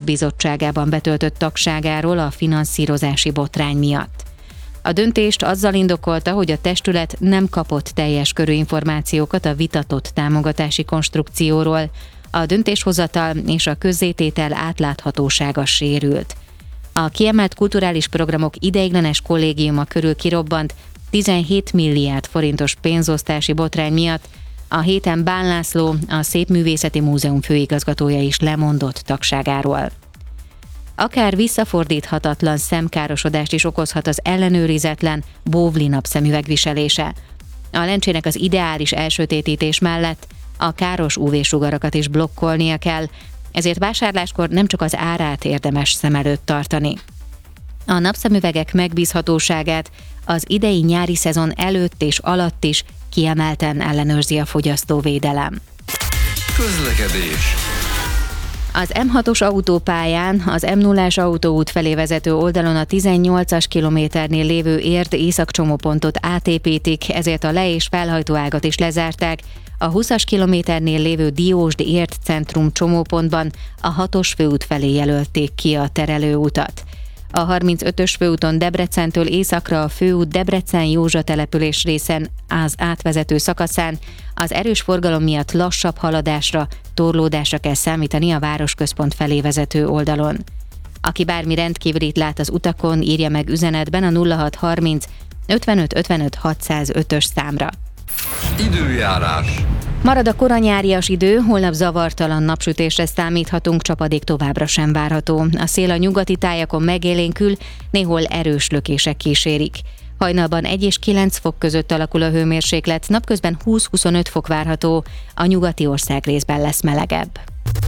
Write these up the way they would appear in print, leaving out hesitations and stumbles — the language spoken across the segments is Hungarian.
bizottságában betöltött tagságáról a finanszírozási botrány miatt. A döntést azzal indokolta, hogy a testület nem kapott teljes körű információkat a vitatott támogatási konstrukcióról, a döntéshozatal és a közzététel átláthatósága sérült. A kiemelt kulturális programok ideiglenes kollégiuma körül kirobbant 17 milliárd forintos pénzosztási botrány miatt a héten Bán László, a Szépművészeti Múzeum főigazgatója is lemondott tagságáról. Akár visszafordíthatatlan szemkárosodást is okozhat az ellenőrizetlen bóvli napszemüveg viselése. A lencsének az ideális elsötétítés mellett a káros UV-sugarakat is blokkolnia kell, ezért vásárláskor nem csak az árát érdemes szem előtt tartani. A napszemüvegek megbízhatóságát az idei nyári szezon előtt és alatt is kiemelten ellenőrzi a fogyasztóvédelem. Közlekedés. Az M6-os autópályán, az M0-as autóút felé vezető oldalon a 18-as kilométernél lévő Érd északcsomópontot átépítik, ezért a le- és felhajtóágat is lezárták. A 20-as kilométernél lévő Diósd-Érd centrum csomópontban a 6-os főút felé jelölték ki a terelőutat. A 35-ös főúton Debrecentől északra a főút Debrecen-Józsa település részen az átvezető szakaszán az erős forgalom miatt lassabb haladásra, torlódásra kell számítani a városközpont felé vezető oldalon. Aki bármi rendkívülit lát az utakon, írja meg üzenetben a 0630 55 55 605-ös számra. Időjárás. Marad a koranyárias idő, holnap zavartalan napsütésre számíthatunk, csapadék továbbra sem várható. A szél a nyugati tájakon megélénkül, néhol erős lökések kísérik. Hajnalban 1 és 9 fok között alakul a hőmérséklet, napközben 20-25 fok várható, a nyugati országrészben lesz melegebb.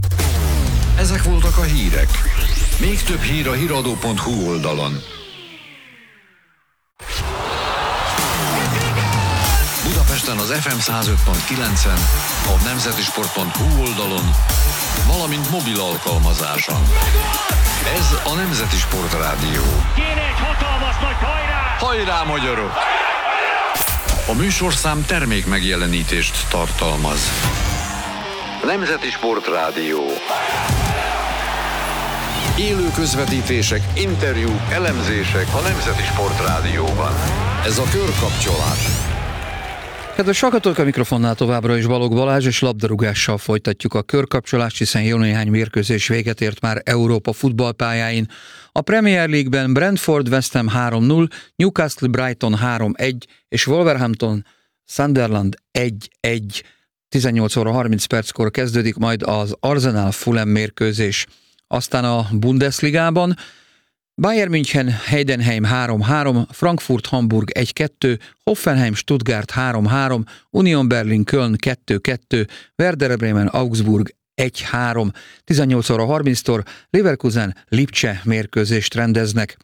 Ezek voltak a hírek. Még több hír a hiradó.hu oldalon. Budapesten az FM 105.9-en, a nemzetisport.hu oldalon, valamint mobil alkalmazáson. Ez a Nemzeti Sport Rádió. Kéne egy hatalmas nagy hajrá! Hajrá, magyarok! A műsorszám termék megjelenítést tartalmaz. Nemzeti Sport Rádió. Élő közvetítések, interjúk, elemzések a Nemzeti Sport Rádióban. Ez a körkapcsolás. Kedves hallgatók, a mikrofonnál továbbra is Balogh Balázs, és labdarúgással folytatjuk a körkapcsolást, hiszen jó néhány mérkőzés véget ért már Európa futballpályáin. A Premier League-ben Brentford West Ham 3-0, Newcastle Brighton 3-1 és Wolverhampton Sunderland 1-1. 18 óra 30 perckor kezdődik majd az Arsenal Fulham mérkőzés. Aztán a Bundesligában Bayern München Heidenheim 3-3, Frankfurt Hamburg 1-2, Hoffenheim Stuttgart 3-3, Union Berlin Köln 2-2, Werder Bremen Augsburg 1-3. 18 óra 30-tól Leverkusen Lipcse mérkőzést rendeznek.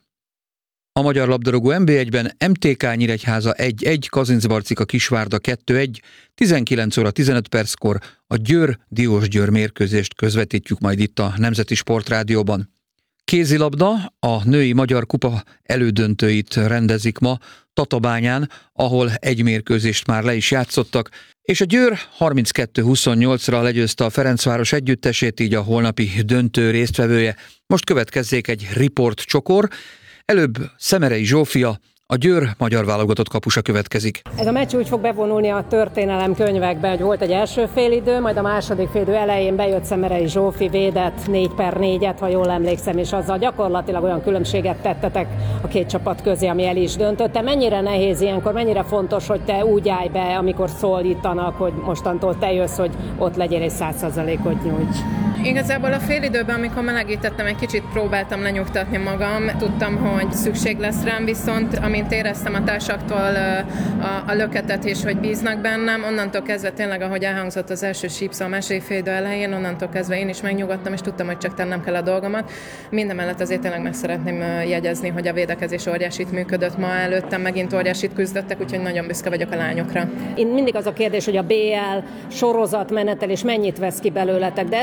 A magyar labdarúgó NB1-ben MTK Nyíregyháza 1-1, Kazincbarcika Kisvárda 2-1, 19 óra 15 perckor a Győr-Diósgyőr mérkőzést közvetítjük majd itt a Nemzeti Sport Rádióban. Kézilabda, a női magyar kupa elődöntőit rendezik ma Tatabányán, ahol egy mérkőzést már le is játszottak, és a Győr 32-28-ra legyőzte a Ferencváros együttesét, így a holnapi döntő résztvevője. Most következzék egy riportcsokor. Előbb Szemerei Zsófia, a Győr magyar válogatott kapusa következik. Ez a meccs úgy fog bevonulni a történelem könyvekbe, hogy volt egy első félidő, majd a második félidő elején bejött Szemerei Zsófi, védett 4-4-et, ha jól emlékszem, és azzal gyakorlatilag olyan különbséget tettetek a két csapat közé, ami el is döntötte. Mennyire nehéz ilyenkor, mennyire fontos, hogy te úgy állj be, amikor szólítanak, hogy mostantól te jössz, hogy ott legyél és 100%-ot nyújts? Igazából a félidőben, amikor melegítettem, egy kicsit próbáltam lenyugtatni magam. Tudtam, hogy szükség lesz rám, viszont amint éreztem a társaktól a löketet és hogy bíznak bennem, onnantól kezdve tényleg, ahogy elhangzott az első sípszó a második félidő elején, onnantól kezdve én is megnyugodtam, és tudtam, hogy csak tennem kell a dolgomat. Mindemellett azért tényleg meg szeretném jegyezni, hogy a védekezés óriásit működött ma előttem, megint óriásit küzdöttek, úgyhogy nagyon büszke vagyok a lányokra. Én mindig az a kérdés, hogy a BL sorozatmenetelés mennyit vesz ki belőletek, de ezt a mai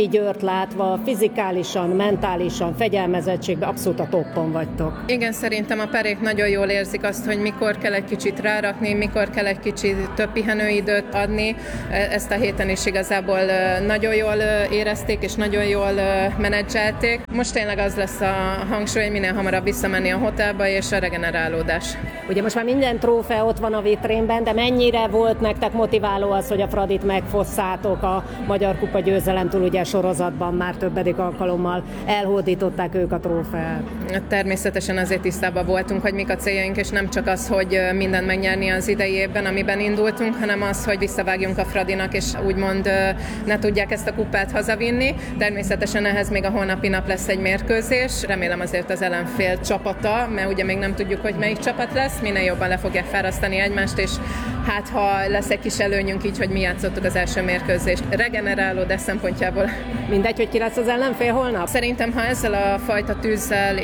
idei Győrt látva fizikálisan, mentálisan, fegyelmezettségben abszolút a toppon vagytok. Igen, szerintem a perék nagyon jól érzik azt, hogy mikor kell egy kicsit rárakni, mikor kell egy kicsit több pihenőidőt adni. Ezt a héten is igazából nagyon jól érezték, és nagyon jól menedzselték. Most tényleg az lesz a hangsúly, hogy minél hamarabb visszamenni a hotelba, és a regenerálódás. Ugye most már minden trófea ott van a vitrénben, de mennyire volt nektek motiváló az, hogy a Fradit megfosszátok a Magyar Kupa győzelemtől, ugye sorozatban már többedik alkalommal elhódították ők a trófeát? Természetesen azért tisztában voltunk, hogy mik a céljaink, és nem csak az, hogy mindent megnyerni az idei évben, amiben indultunk, hanem az, hogy visszavágjunk a Fradinak, és úgymond ne tudják ezt a kupát hazavinni. Természetesen ehhez még a holnapi nap lesz egy mérkőzés. Remélem azért az ellenfél csapata, mert ugye még nem tudjuk, hogy melyik csapat lesz, minél jobban le fogják fárasztani egymást, és hát ha lesz egy kis előnyünk így, hogy mi játszottuk az első mérkőzést. Regenerálódás szempontjából. Mindegy, hogy ki lesz az ellenfél holnap? Szerintem, ha ezzel a fajta tűzzel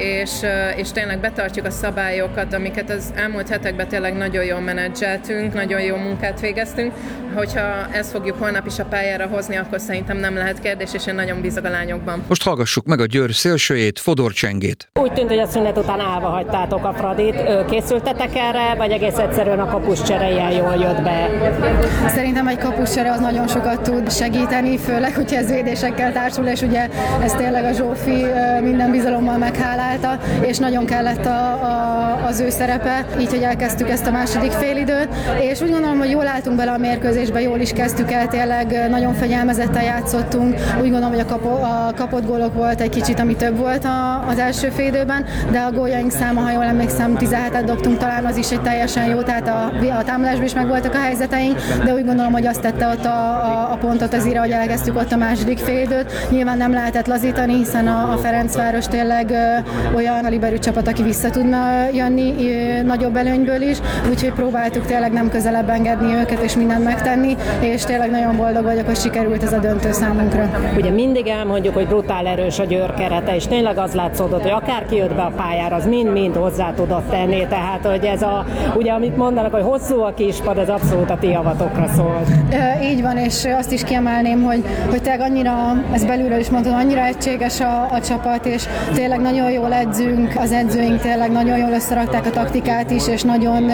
és tényleg betartjuk a szabályokat, amiket az elmúlt hetekben tényleg nagyon jól menedzseltünk, nagyon jó munkát végeztünk, hogyha ezt fogjuk holnap is a pályára hozni, akkor szerintem nem lehet kérdés, és én nagyon bízok a lányokban. Most hallgassuk meg a Győr szélsőjét, Fodor Csengét. Úgy tűnt, hogy a szünet után állva hagytátok a Fradit. Készültetek erre, vagy egész egyszerűen a kapuscsere ilyen jól jött be? Szerintem egy kapuscsere az nagyon sokat tud segíteni, főleg, hogyha ez védésekkel társul, és ugye ez tényleg a Zsófi minden bizalommal meghálálta, és nagyon kellett az ő szerepe, így, hogy elkezdtük ezt a második félidőt, és úgy gondolom, hogy jól álltunk bele a mérkőzésbe, jól is kezdtük el, tényleg nagyon fegyelmezetten játszottunk, úgy gondolom, hogy a kapott gólok volt egy kicsit, ami több volt az első félidőben, de a góljaink száma, ha jól emlékszem, 17-et dobtunk, talán az is egy teljesen jó, tehát a támadásban is megvoltak a helyzeteink, de úgy gondolom, hogy azt tette ott a pontot az írra, hogy elkezdtük ott a második félidőt. Nyilván nem lehetett lazítani, hiszen a Ferencváros tényleg olyan a liberű csapat, aki vissza tudna jönni nagyobb előnyből is, úgyhogy próbáltuk tényleg nem közelebb engedni őket és mindent megtenni, és tényleg nagyon boldog vagyok, hogy sikerült ez a döntő számunkra. Ugye mindig elmondjuk, hogy brutál erős a Győr kerete, és tényleg az látszódott, hogy akárki jött be a pályára, az mind-mind hozzá tudott tenni, tehát hogy ez ugye amit mondanak, hogy hosszú a kispad, ez abszolút a ti javatokra szól. Így van, és azt is kiemelném, hogy tényleg annyira, ez belülről is mondom, annyira egységes a csapat, és tényleg nagyon jól edzünk, az edzőink tényleg nagyon jól összerakták a taktikát is, és nagyon,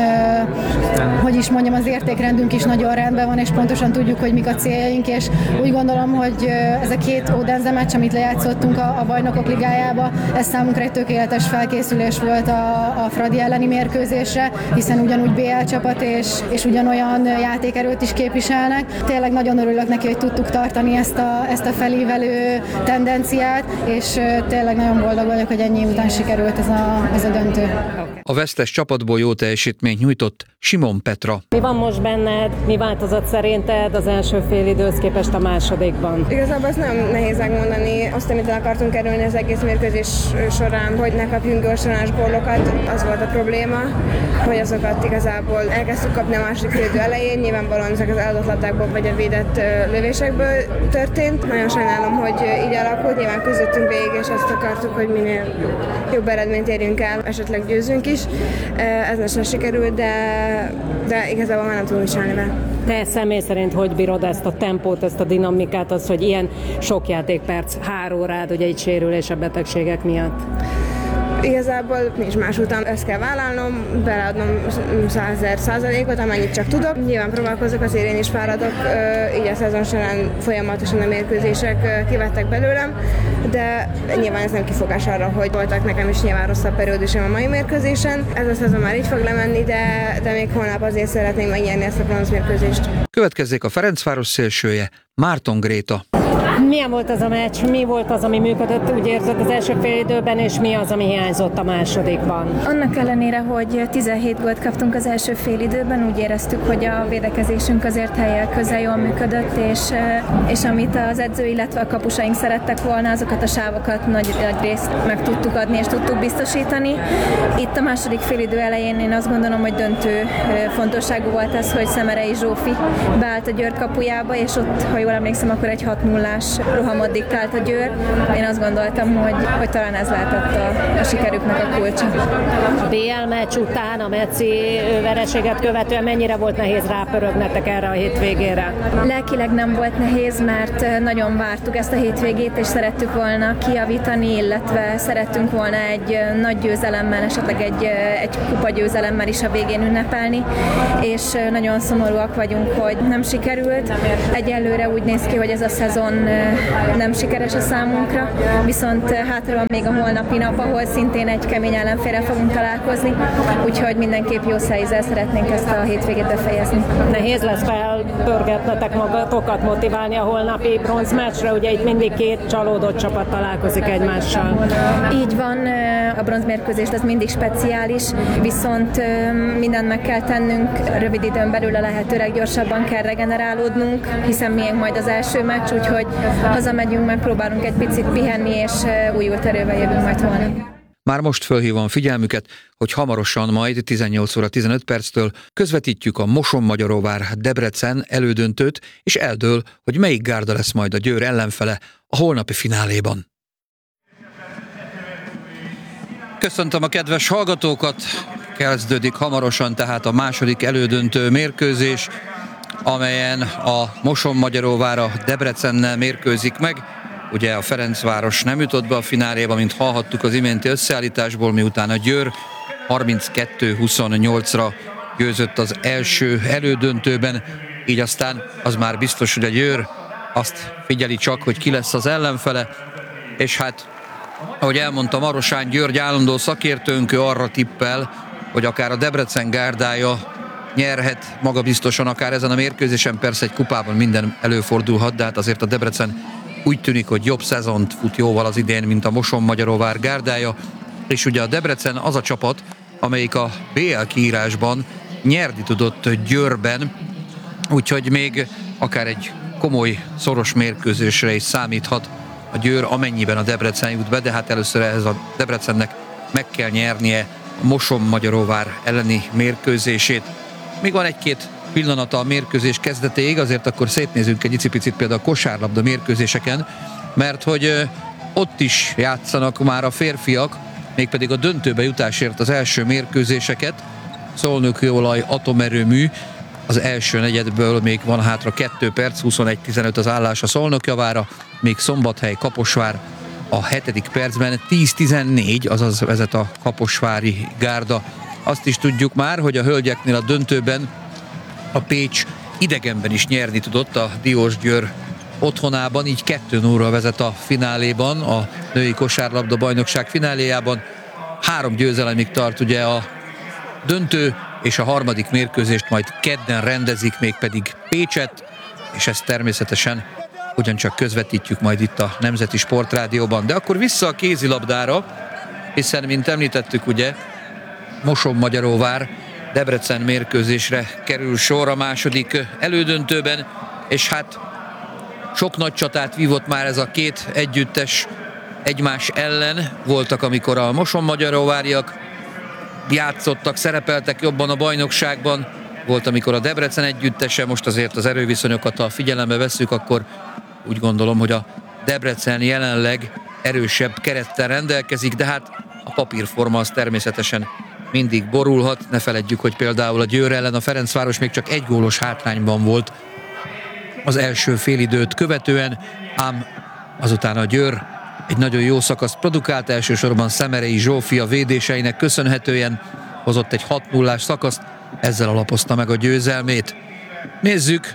hogy is mondjam, az értékrendünk is nagyon rendben van, és pontosan tudjuk, hogy mik a céljaink, és úgy gondolom, hogy ez a két Odense meccs, amit lejátszottunk a Bajnokok Ligájába, ez számunkra egy tökéletes felkészülés volt a Fradi elleni mérkőzésre, hiszen ugyanúgy BL csapat, és ugyanolyan játékerőt is képviselnek. Tényleg nagyon örülök neki, hogy tudtuk tartani ezt a felívelő tendenciát, és tényleg nagyon boldog vagyok, hogy ennyi után sikerült ez a döntő. A vesztes csapatból jó teljesítményt nyújtott Simon Petra. Mi van most benned? Mi változott szerinted az első félidőhöz képest a másodikban? Igazából ezt nem nehéz megmondani. Azt, amit el akartunk kerülni az egész mérkőzés során, hogy ne kapjunk gyorsanás gólokat, az volt a probléma, hogy azokat igazából elkezdtük kapni a második félidő elején, nyilvánvalóan ezek az eladott labdákból vagy a védett lövésekből történt. Nagyon sajnálom, hogy így alakult, nyilván küzdöttünk végig, és azt akartuk, hogy minél jobb eredményt érjünk el, esetleg győzünk is. Ez sem sikerült, de igazából már nem tudunk mit csinálni vele. Te személy szerint hogy bírod ezt a tempót, ezt a dinamikát, az, hogy ilyen sok játékperc hár órád, ugye egy sérülés a betegségek miatt? Igazából nincs más után, ezt kell vállalnom, beleadnom 100%-ot, amennyit csak tudok. Nyilván próbálkozok, azért én is fáradok, így a szezon során folyamatosan a mérkőzések kivettek belőlem, de nyilván ez nem kifogás arra, hogy voltak nekem is nyilván rosszabb periódusom a mai mérkőzésen. Ez a szezon már így fog lemenni, de még holnap azért szeretném megnyerni ezt a bronz mérkőzést. Következzék a Ferencváros szélsője, Márton Gréta. Milyen volt az a meccs? Mi volt az, ami működött, úgy érzed, az első fél időben, és mi az, ami hiányzott a másodikban? Annak ellenére, hogy 17 gólt kaptunk az első fél időben, úgy éreztük, hogy a védekezésünk azért hellyel közel jól működött, és amit az edző, illetve a kapusaink szerettek volna, azokat a sávokat nagy részt meg tudtuk adni, és tudtuk biztosítani. Itt a második fél idő elején én azt gondolom, hogy döntő fontosságú volt az, hogy Szemerei Zsófi beállt a Győr kapujába, és ott, ha jól emlékszem, akkor egy 6-0-ás rohamot diktált a Győr. Én azt gondoltam, hogy talán ez lehetett a sikerüknek a kulcsa. A BL meccs után, a mecci vereséget követően mennyire volt nehéz rápörögnetek erre a hétvégére? Lelkileg nem volt nehéz, mert nagyon vártuk ezt a hétvégét, és szerettük volna kijavítani, illetve szerettünk volna egy nagy győzelemmel, esetleg egy kupagyőzelemmel is a végén ünnepelni, és nagyon szomorúak vagyunk, hogy nem sikerült. Egyelőre úgy néz ki, hogy ez a szezon nem sikeres a számunkra, viszont hátra van még a holnapi nap, ahol szintén egy kemény ellenfélrel fogunk találkozni, úgyhogy mindenképp jó szájízzel szeretnénk ezt a hétvégét befejezni. Nehéz lesz felpörgetnetek magatokat, motiválni a holnapi bronzmeccsre, ugye itt mindig két csalódott csapat találkozik egymással. Így van, a bronzmérkőzés ez mindig speciális, viszont mindent meg kell tennünk, rövid időn belül a lehetőleg gyorsabban kell regenerálódnunk, hiszen miénk majd az első meccs, úgyhogy hazamegyünk, megpróbálunk egy picit pihenni, és újult erővel jövünk majd holnap. Már most fölhívom figyelmüket, hogy hamarosan majd 18 óra 15 perctől közvetítjük a Mosonmagyaróvár Debrecen elődöntőt, és eldől, hogy melyik gárda lesz majd a Győr ellenfele a holnapi fináléban. Köszöntöm a kedves hallgatókat, kezdődik hamarosan tehát a második elődöntő mérkőzés, amelyen a Mosonmagyaróvár a Debrecennel mérkőzik meg. Ugye a Ferencváros nem jutott be a fináléba, mint hallhattuk az iménti összeállításból, miután a Győr 32-28-ra győzött az első elődöntőben, így aztán az már biztos, hogy a Győr azt figyeli csak, hogy ki lesz az ellenfele, és hát, ahogy elmondta Marosán György állandó szakértőnk, ő arra tippel, hogy akár a Debrecen gárdája nyerhet magabiztosan akár ezen a mérkőzésen, persze egy kupában minden előfordulhat, de hát azért a Debrecen úgy tűnik, hogy jobb szezont fut jóval az idén, mint a Mosonmagyaróvár gárdája, és ugye a Debrecen az a csapat, amelyik a BL kiírásban nyerni tudott Győrben, úgyhogy még akár egy komoly, szoros mérkőzésre is számíthat a Győr, amennyiben a Debrecen jut be, de hát először ehhez a Debrecennek meg kell nyernie a Mosonmagyaróvár elleni mérkőzését. Még van egy-két pillanata a mérkőzés kezdetéig, azért akkor szétnézünk egy icipicit például a kosárlabda mérkőzéseken, mert hogy ott is játszanak már a férfiak, mégpedig a döntőbe jutásért az első mérkőzéseket. Szolnökőolaj atomerőmű, az első negyedből még van hátra 2 perc, 21-15 az állás a Szolnok javára, még Szombathely Kaposvár a 7. percben 10-14, azaz vezet a kaposvári gárda. Azt is tudjuk már, hogy a hölgyeknél a döntőben a Pécs idegenben is nyerni tudott a Diósgyőr otthonában, így 2-0-ra vezet a fináléban, a női kosárlabda bajnokság fináléjában. 3 győzelemig tart ugye a döntő, és a harmadik mérkőzést majd kedden rendezik, mégpedig Pécset, és ezt természetesen ugyancsak közvetítjük majd itt a Nemzeti Sportrádióban. De akkor vissza a kézilabdára, hiszen, mint említettük, ugye Mosonmagyaróvár Debrecen mérkőzésre kerül sor a második elődöntőben, és hát sok nagy csatát vívott már ez a két együttes egymás ellen. Voltak, amikor a mosonmagyaróváriak játszottak, szerepeltek jobban a bajnokságban, volt, amikor a Debrecen együttese, most azért az erőviszonyokat, ha figyelembe vesszük, akkor úgy gondolom, hogy a Debrecen jelenleg erősebb kerettel rendelkezik, de hát a papírforma az természetesen mindig borulhat. Ne feledjük, hogy például a Győr ellen a Ferencváros még csak 1 gólos hátrányban volt az első félidőt követően, ám azután a Győr egy nagyon jó szakaszt produkált, elsősorban Szemerei Zsófia védéseinek köszönhetően hozott egy 6-0-ás szakaszt, ezzel alapozta meg a győzelmét. Nézzük,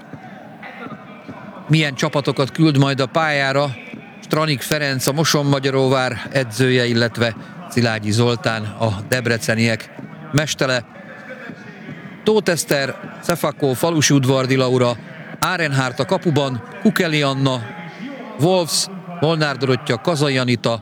milyen csapatokat küld majd a pályára Stranik Ferenc, a Mosonmagyaróvár edzője, illetve Szilágyi Zoltán, a debreceniek mestele. Tóth Eszter, Cefakó, Falusi Udvardi Laura, Árenhárt a kapuban, Kukeli Anna, Wolfs, Molnár Dorottya, Kazai Anita,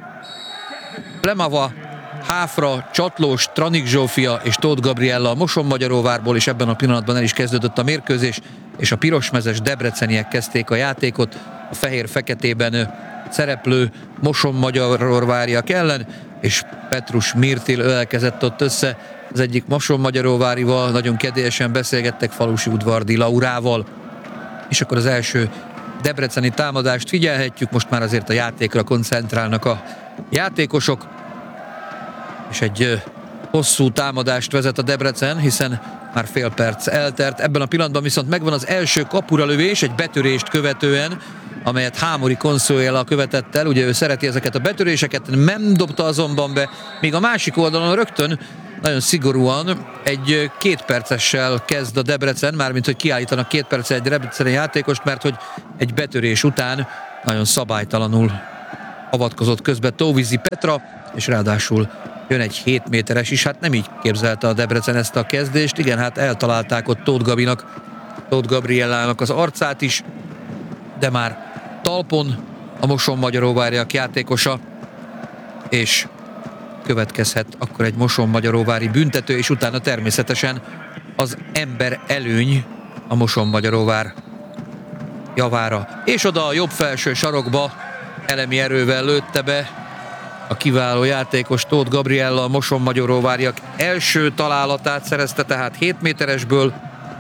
Plemava, Háfra, Csatlós, Tranik Zsófia és Tóth Gabriella a Mosonmagyaróvárból, és ebben a pillanatban el is kezdődött a mérkőzés, és a pirosmezes debreceniek kezdték a játékot a fehér-feketében szereplő Mosonmagyaróváriak ellen, és Petrus Mirtil ölelkezett ott össze az egyik Mosonmagyaróvárival, nagyon kedélyesen beszélgettek Falusi Udvardi Laurával, és akkor az első debreceni támadást figyelhetjük, most már azért a játékra koncentrálnak a játékosok, és egy hosszú támadást vezet a Debrecen, hiszen már fél perc eltelt. Ebben a pillanatban viszont megvan az első kapura lövés, egy betörést követően, amelyet Hámori Consuela követett el. Ugye ő szereti ezeket a betöréseket, nem dobta azonban be, míg a másik oldalon rögtön nagyon szigorúan egy 2 percessel kezd a Debrecen, mármint hogy kiállítanak 2 perccel egy debreceni játékost, mert hogy egy betörés után nagyon szabálytalanul avatkozott közbe Tóvizi Petra, és ráadásul jön egy 7 méteres is, hát nem így képzelte a Debrecen ezt a kezdést. Igen, hát eltalálták ott Tóth Gabriellának az arcát is, de már talpon a Mosonmagyaróváriak játékosa, és következhet akkor egy Mosonmagyaróvári büntető, és utána természetesen az ember előny a Mosonmagyaróvár javára. És oda a jobb felső sarokba elemi erővel lőtte be a kiváló játékos Tóth Gabriella, a Mosonmagyaróváriak első találatát szerezte, tehát 7 méteresből,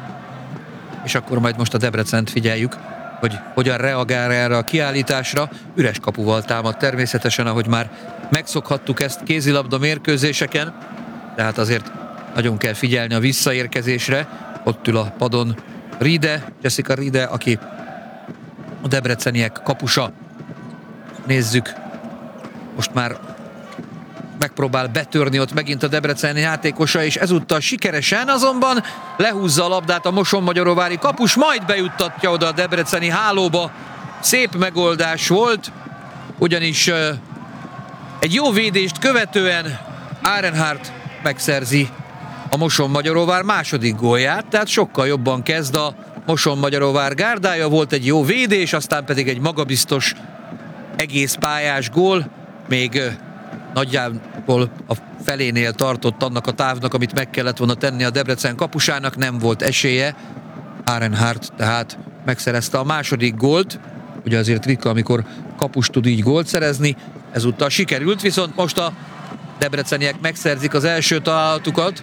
és akkor majd most a Debrecent figyeljük, hogy hogyan reagál erre a kiállításra. Üres kapuval támad természetesen, ahogy már megszokhattuk ezt kézilabda mérkőzéseken, tehát azért nagyon kell figyelni a visszaérkezésre. Ott ül a padon Jessica Riede, aki a debreceniek kapusa. Nézzük, most már megpróbál betörni ott megint a debreceni játékosa, és ezúttal sikeresen, azonban lehúzza a labdát a Mosonmagyaróvári kapus, majd bejuttatja oda a debreceni hálóba. Szép megoldás volt, ugyanis egy jó védést követően Arenhardt megszerzi a Mosonmagyaróvár második gólját, tehát sokkal jobban kezd a Mosonmagyaróvár gárdája. Volt egy jó védés, aztán pedig egy magabiztos egész pályás gól, még nagyjából a felénél tartott annak a távnak, amit meg kellett volna tenni a Debrecen kapusának, nem volt esélye. Arenhardt tehát megszerezte a második gólt, ugye azért ritka, amikor kapus tud így gólt szerezni, ezúttal sikerült, viszont most a debreceniek megszerzik az első találatukat.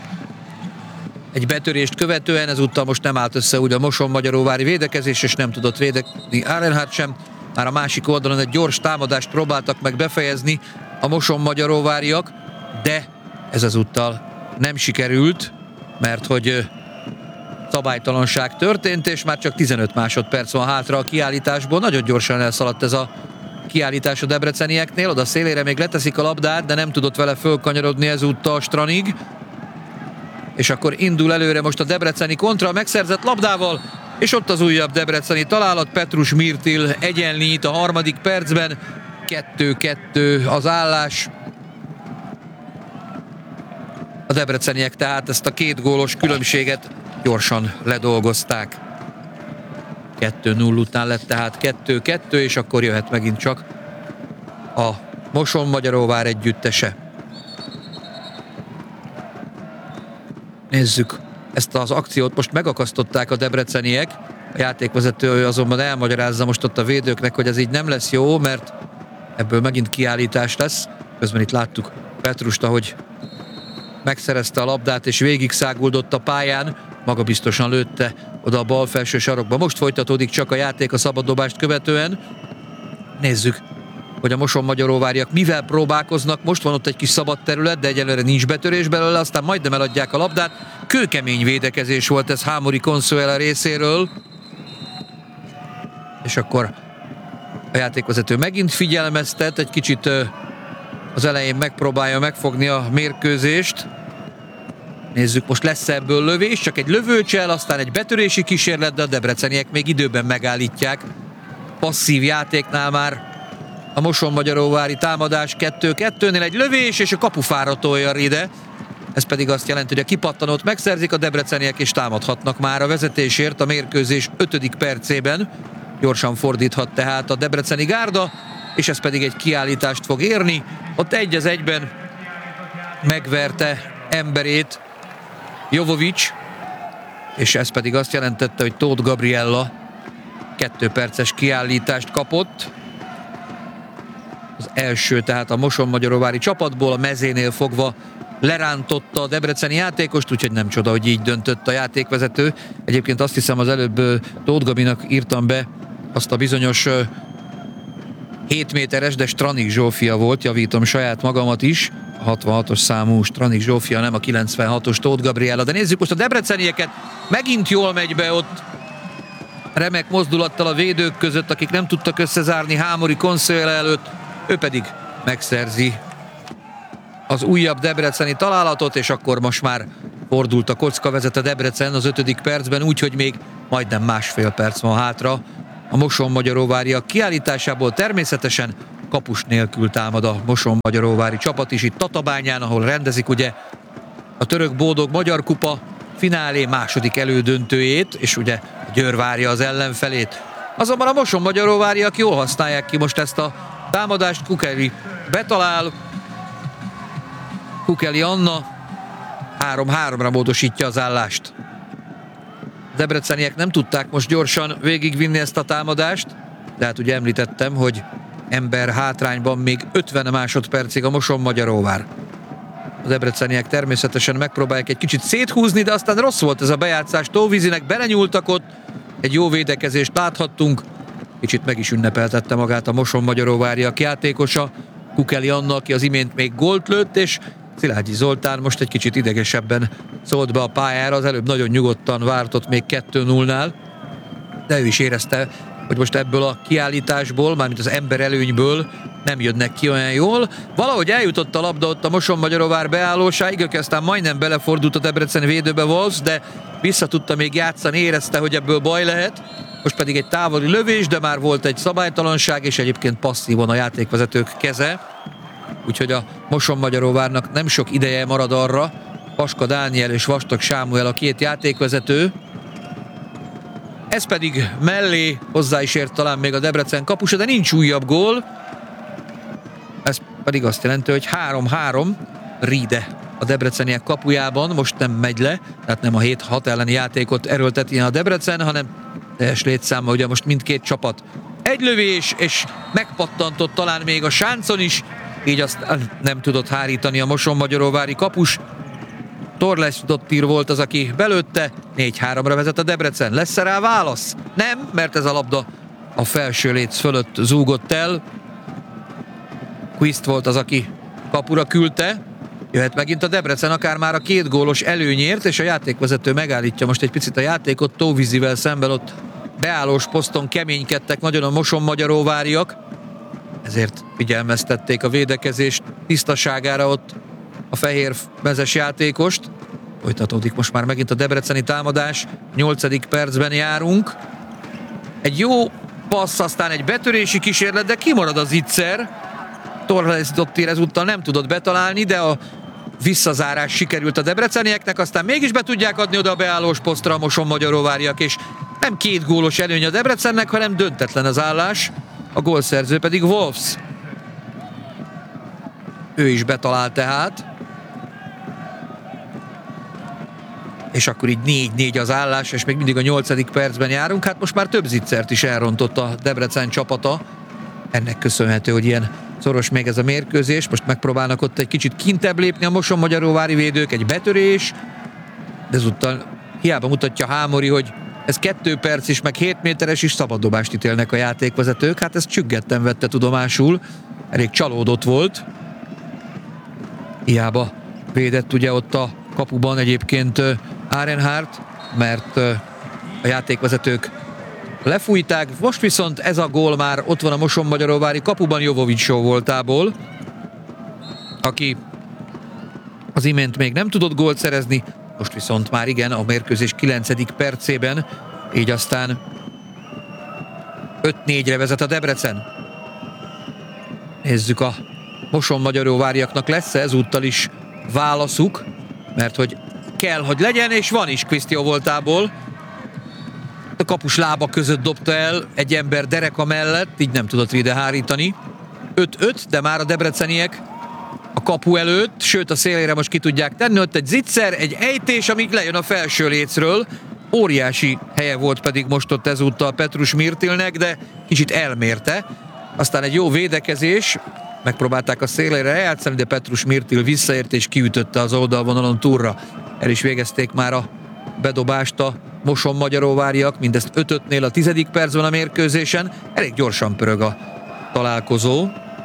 Egy betörést követően, ezúttal most nem állt össze úgy a Mosonmagyaróvári védekezés, és nem tudott védekezni Arenhardt sem. Már a másik oldalon egy gyors támadást próbáltak meg befejezni a Mosonmagyaróváriak, de ez ezúttal nem sikerült, mert hogy szabálytalanság történt, és már csak 15 másodperc van hátra a kiállításból. Nagyon gyorsan elszaladt ez a kiállítás a debrecenieknél, oda szélére még leteszik a labdát, de nem tudott vele fölkanyarodni ezúttal Stranig, és akkor indul előre most a debreceni kontra, megszerzett labdával, és ott az újabb debreceni találat, Petrus Mirtil egyenlít a harmadik percben, 2-2 az állás. A debreceniek tehát ezt a 2 gólos különbséget gyorsan ledolgozták. 2-0 után lett tehát 2-2, és akkor jöhet megint csak a Mosonmagyaróvár együttese. Nézzük, ezt az akciót most megakasztották a debreceniek. A játékvezető azonban elmagyarázza most ott a védőknek, hogy ez így nem lesz jó, mert ebből megint kiállítás lesz. Közben itt láttuk Petrust, ahogy megszerezte a labdát és végig száguldott a pályán, magabiztosan lőtte oda a bal felső sarokba. Most folytatódik csak a játék a szabaddobást követően. Nézzük, hogy a Mosonmagyaróváriak mivel próbálkoznak. Most van ott egy kis szabad terület, de egyelőre nincs betörés belőle, aztán majdnem eladják a labdát. Kőkemény védekezés volt ez Hámori Consuela részéről. És akkor a játékvezető megint figyelmeztet, egy kicsit az elején megpróbálja megfogni a mérkőzést. Nézzük, most lesz ebből lövés, csak egy lövőcsel, aztán egy betörési kísérlet, de a debreceniek még időben megállítják. Passzív játéknál már a Mosonmagyaróvári támadás 2-2-nél egy lövés, és a kapufára tolja Riede. Ez pedig azt jelenti, hogy a kipattanót megszerzik a debreceniek, és támadhatnak már a vezetésért a mérkőzés 5. percében. Gyorsan fordíthat tehát a debreceni gárda, és ez pedig egy kiállítást fog érni. Ott 1-1 megverte emberét Jovovics, és ez pedig azt jelentette, hogy Tóth Gabriella 2 perces kiállítást kapott. Az első tehát a Mosonmagyaróvári csapatból, a mezénél fogva lerántotta a debreceni játékost, úgyhogy nem csoda, hogy így döntött a játékvezető. Egyébként azt hiszem, az előbb Tóth Gabinak írtam be azt a bizonyos 7 méteres, de Stranik Zsófia volt, javítom saját magamat is, a 66-os számú Stranik Zsófia, nem a 96-os Tóth Gabriella. De nézzük most a debrecenieket, megint jól megy be ott, remek mozdulattal a védők között, akik nem tudtak összezárni Hámori Consuela előtt, ő pedig megszerzi az újabb debreceni találatot, és akkor most már fordult a kocka, vezet a Debrecen az 5. percben, úgyhogy még majdnem másfél perc van hátra. A Mosonmagyaróváriak kiállításából természetesen kapus nélkül támad a Mosonmagyaróvári csapat is itt Tatabányán, ahol rendezik ugye a Török Bódog Magyar Kupa finálé második elődöntőjét, és ugye a Győr várja az ellenfelét. Azonban a Mosonmagyaróváriak jól használják ki most ezt a támadást, Kukeli betalál, Kukeli Anna 3-3-ra módosítja az állást. A debreceniek nem tudták most gyorsan végigvinni ezt a támadást, de hát ugye említettem, hogy ember hátrányban még 50 másodpercig a Mosonmagyaróvár. A debreceniek természetesen megpróbálják egy kicsit széthúzni, de aztán rossz volt ez a bejátszás. Tóvízinek belenyúltak ott, egy jó védekezést láthattunk. Kicsit meg is ünnepeltette magát a Mosonmagyaróváriak játékosa, Kukeli Anna, aki az imént még gólt lőtt, és Szilágyi Zoltán most egy kicsit idegesebben szólt be a pályára, az előbb nagyon nyugodtan várt ott még 2-0-nál, de ő is érezte, hogy most ebből a kiállításból, mármint az ember előnyből nem jönnek ki olyan jól. Valahogy eljutott a labda ott a Mosonmagyaróvár beállósáig, aki aztán majdnem belefordult a Debrecen védőbe Wolfs, de vissza tudta még játszani, érezte, hogy ebből baj lehet. Most pedig egy távoli lövés, de már volt egy szabálytalanság, és egyébként passzívon a játékvezetők keze. Úgyhogy a Mosonmagyaróvárnak nem sok ideje marad arra. Paska Dániel és Vastag Sámuel a két játékvezető. Ez pedig mellé hozzá is ért talán még a Debrecen kapusa, de nincs újabb gól. Ez pedig azt jelenti, hogy 3-3 Riede a debreceniek kapujában, most nem megy le, tehát nem a 7-6 elleni játékot erőlteti a Debrecen, hanem teljes létszámmal ugye most mindkét csapat. Egy lövés, és megpattantott talán még a sáncon is, így azt nem tudott hárítani a Mosonmagyaróvári kapus. Torles Dottir volt az, aki belőtte, 4-3-ra vezet a Debrecen. Lesz-e rá válasz? Nem, mert ez a labda a felső léc fölött zúgott el. Quist volt az, aki kapura küldte. Jöhet megint a Debrecen, akár már a 2 gólos előnyért, és a játékvezető megállítja most egy picit a játékot. Tóvízivel szemben ott beállós poszton keménykedtek nagyon a Mosonmagyaróváriak, ezért figyelmeztették a védekezés tisztaságára ott a fehérmezes játékost. Folytatódik most már megint a debreceni támadás, 8. percben járunk. Egy jó passz, aztán egy betörési kísérlet, de kimarad az Zicser. Torres Dottir ezúttal nem tudott betalálni, de a visszazárás sikerült a debrecenieknek, aztán mégis be tudják adni oda a beállós posztra a Mosonmagyaróváriak, és nem 2 gólos előny a Debrecennek, hanem döntetlen az állás. A gólszerző pedig Wolfs. Ő is betalál tehát. És akkor így 4-4 az állás, és még mindig a 8. percben járunk. Hát most már több Zicsert is elrontott a Debrecen csapata. Ennek köszönhető, hogy ilyen szoros még ez a mérkőzés. Most megpróbálnak ott egy kicsit kintebb lépni a Mosonmagyaróvári védők, egy betörés. De ezúttal hiába mutatja Hámori, hogy ez 2 perc is, meg 7 méteres is, szabaddobást ítélnek a játékvezetők. Hát ezt csüggetten vette tudomásul. Elég csalódott volt. Hiába védett ugye ott a kapuban egyébként Arenhardt, mert a játékvezetők lefújták. Most viszont ez a gól már ott van a Mosonmagyaróvári kapuban Jovovicsó voltából, aki az imént még nem tudott gólt szerezni, most viszont már igen, a mérkőzés 9. percében, így aztán 5-4-re vezet a Debrecen. Nézzük, a Mosonmagyaróváriaknak lesz ezúttal is válaszuk, mert hogy kell, hogy legyen, és van is Quistio voltából. A kapus lába között dobta el egy ember dereka mellett, így nem tudott Riede hárítani. 5-5, de már a debreceniek a kapu előtt, sőt a szélére most ki tudják tenni, ott egy Zicser, egy ejtés, amíg lejön a felső lécről. Óriási helye volt pedig most ott ezúttal Petrus Mirtilnek, de kicsit elmérte. Aztán egy jó védekezés, megpróbálták a szélére eljátszani, de Petrus Mirtil visszaért és kiütötte az oldalvonalon túlra. El is végezték már a bedobást a Mosonmagyaróváriak, mindezt 5-5-nél a 10. percben a mérkőzésen. Elég gyorsan pörög a találkozó.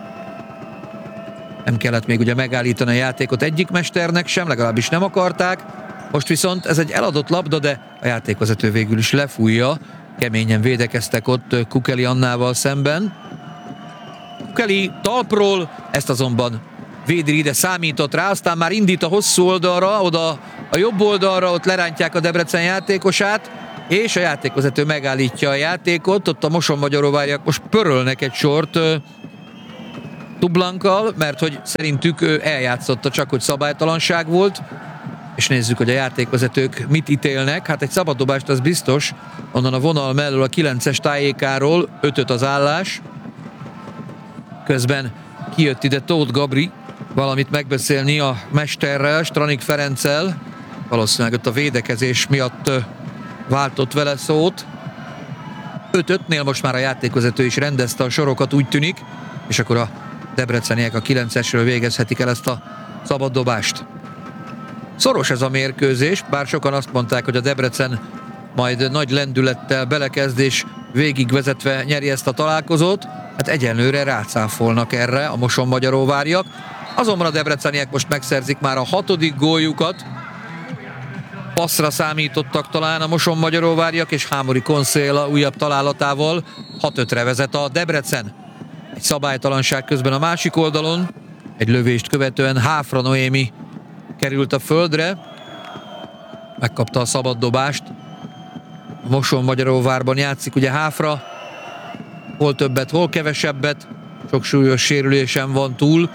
Nem kellett még ugye megállítani a játékot egyik mesternek sem, legalábbis nem akarták. Most viszont ez egy eladott labda, de a játékvezető végül is lefújja. Keményen védekeztek ott Kukeli Annával szemben. Kukeli talpról, ezt azonban Védri ide számított rá, aztán már indít a hosszú oldalra, oda a jobb oldalra, ott lerántják a Debrecen játékosát, és a játékvezető megállítja a játékot. Ott a Mosonmagyaróváriak most pörölnek egy sort Tublankkal, mert hogy szerintük ő eljátszotta, csak hogy szabálytalanság volt, és nézzük, hogy a játékvezetők mit ítélnek. Hát egy szabaddobást az biztos, onnan a vonal mellől a 9-es tájékáról 5-5 az állás. Közben kijött ide Tóth Gabri valamit megbeszélni a mesterrel, Stranik Ferenccel. Valószínűleg ott a védekezés miatt váltott vele szót. 5-5-nél most már a játékvezető is rendezte a sorokat, úgy tűnik, és akkor a debreceniek a 9-esről végezhetik el ezt a szabaddobást. Szoros ez a mérkőzés, bár sokan azt mondták, hogy a Debrecen majd nagy lendülettel belekezd és végigvezetve nyeri ezt a találkozót. Hát egyenlőre rácáfolnak erre a Mosonmagyaróváriak. Azonban a debreceniek most megszerzik már a 6. góljukat. Passzra számítottak talán a Mosonmagyaróváriak, és Hámori Konszéla újabb találatával 6-5-re vezet a Debrecen. Egy szabálytalanság közben a másik oldalon, egy lövést követően Háfra Noémi került a földre, megkapta a szabaddobást. A Mosonmagyaróvárban játszik ugye Háfra, hol többet, hol kevesebbet, sok súlyos sérülésen van túl.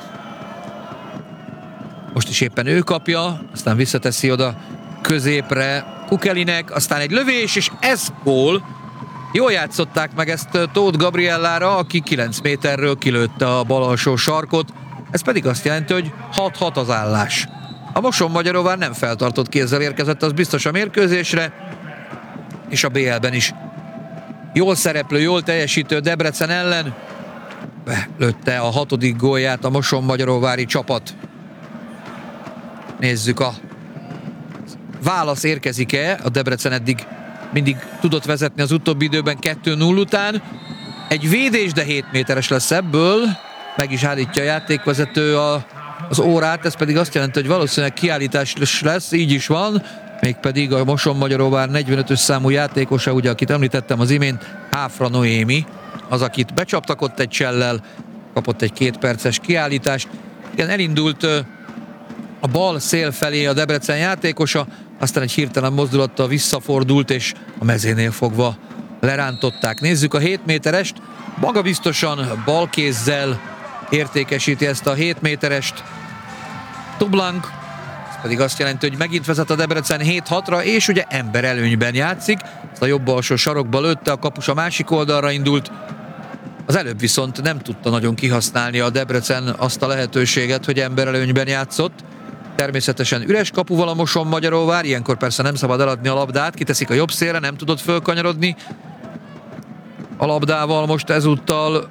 Most is éppen ő kapja, aztán visszateszi oda középre Kukelinek, aztán egy lövés, és ez gól. Jól játszották meg ezt Tóth Gabriellára, aki 9 méterről kilőtte a bal alsó sarkot. Ez pedig azt jelenti, hogy 6-6 az állás. A Mosonmagyaróvár nem feltartott kézzel érkezett, az biztos a mérkőzésre, és a BL-ben is jól szereplő, jól teljesítő Debrecen ellen belőtte a 6. gólját a Mosonmagyaróvári csapat. Nézzük, a válasz érkezik-e. A Debrecen eddig mindig tudott vezetni az utóbbi időben 2-0 után. Egy védés, de 7 méteres lesz ebből. Meg is állítja a játékvezető az órát, ez pedig azt jelenti, hogy valószínűleg kiállítás lesz, így is van. Mégpedig a Mosonmagyaróvár 45-ös számú játékosa, ugye akit említettem az imént, Háfra Noémi, az, akit becsaptak ott egy csellel, kapott egy 2 perces kiállítást. Igen, elindult a bal szél felé a Debrecen játékosa, aztán egy hirtelen mozdulattal visszafordult, és a mezénél fogva lerántották. Nézzük a 7 méterest, magabiztosan balkézzel értékesíti ezt a 7 méterest Tublank, ez pedig azt jelenti, hogy megint vezet a Debrecen 7-6-ra, és ugye emberelőnyben játszik. Ezt a jobb alsó sarokba lőtte, a kapus a másik oldalra indult. Az előbb viszont nem tudta nagyon kihasználni a Debrecen azt a lehetőséget, hogy emberelőnyben játszott. Természetesen üres kapuval a Mosonmagyaróvár, ilyenkor persze nem szabad eladni a labdát, kiteszik a jobb szélre, nem tudott fölkanyarodni a labdával, most ezúttal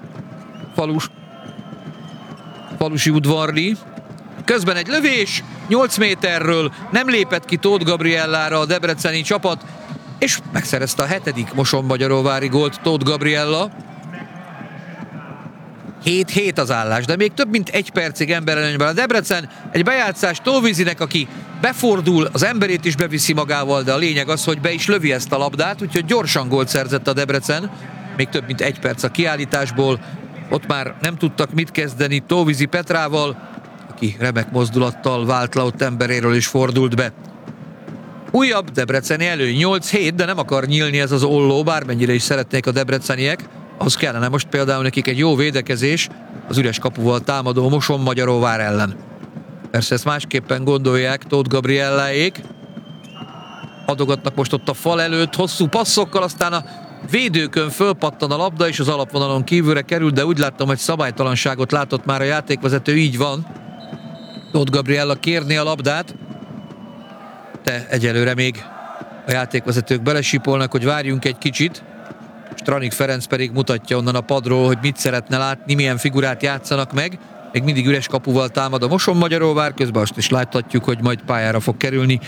Falusi Udvarli. Közben egy lövés, 8 méterről nem lépett ki Tóth Gabriellára a debreceni csapat, és megszerezte a 7. Mosonmagyaróvári gólt Tóth Gabriella. 7-7 az állás, de még több mint 1 percig emberelőnyben a Debrecen. Egy bejátszás Tóvízinek, aki befordul, az emberét is beviszi magával, de a lényeg az, hogy be is lövi ezt a labdát, úgyhogy gyorsan gólt szerzett a Debrecen. Még több mint 1 perc a kiállításból. Ott már nem tudtak mit kezdeni Tóvízi Petrával, aki remek mozdulattal vált le ott emberéről és fordult be. Újabb debreceni előny, 8-7, de nem akar nyílni ez az olló, bármennyire is szeretnék a debreceniek. Ahhoz kellene most például nekik egy jó védekezés az üres kapuval támadó Mosonmagyaróvár ellen. Persze ezt másképpen gondolják Tóth Gabrielláék. Adogatnak most ott a fal előtt, hosszú passzokkal, aztán a védőkön fölpattan a labda, és az alapvonalon kívülre kerül, de úgy láttam, hogy szabálytalanságot látott már a játékvezető, így van. Tóth Gabriella kérné a labdát, de egyelőre még a játékvezetők belesipolnak, hogy várjunk egy kicsit. Stranik Ferenc pedig mutatja onnan a padról, hogy mit szeretne látni, milyen figurát játszanak meg. Még mindig üres kapuval támad a Mosonmagyaróvár, közben azt is láthatjuk, hogy majd pályára fog kerülni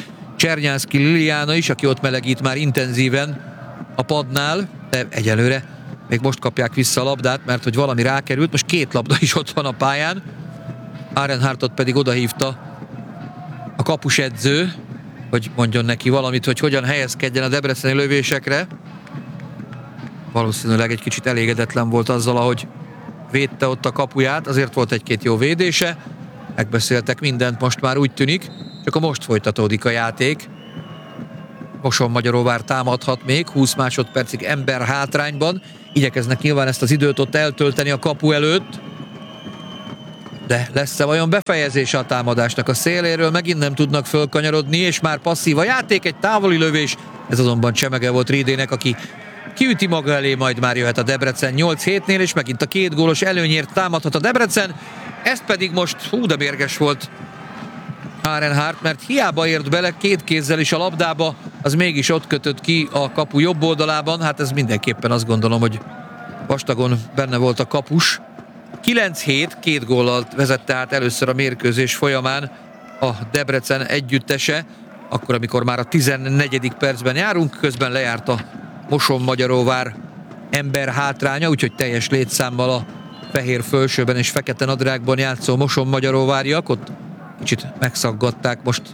Csernyánszky Liliana is, aki ott melegít már intenzíven a padnál, de egyelőre még most kapják vissza a labdát, mert hogy valami rákerült, most 2 labda is ott van a pályán. Arenhardtot pedig odahívta a kapusedző, hogy mondjon neki valamit, hogy hogyan helyezkedjen a debreceni lövésekre. Valószínűleg egy kicsit elégedetlen volt azzal, ahogy védte ott a kapuját, azért volt egy-két jó védése, megbeszéltek mindent, most már úgy tűnik, csak most folytatódik a játék. Mosonmagyaróvár támadhat még, 20 másodpercig ember hátrányban, igyekeznek nyilván ezt az időt ott eltölteni a kapu előtt, de lesz-e vajon befejezése a támadásnak a széléről, megint nem tudnak fölkanyarodni, és már passzív a játék, egy távoli lövés, ez azonban csemege volt Rédének, aki kiüti maga elé, majd már jöhet a Debrecen 8-7-nél, és megint a 2 gólos előnyért támadhat a Debrecen, ezt pedig most, de mérges volt Arenhardt, mert hiába ért bele 2 kézzel is a labdába, az mégis ott kötött ki a kapu jobb oldalában, hát ez mindenképpen azt gondolom, hogy vastagon benne volt a kapus. 9-7, 2 góllal vezette át először a mérkőzés folyamán a Debrecen együttese, akkor amikor már a 14. percben járunk, közben lejárt a Mosonmagyaróvár ember hátránya, úgyhogy teljes létszámmal a fehér fölsőben és fekete nadrágban játszó Mosonmagyaróváriak, ott kicsit megszaggatták most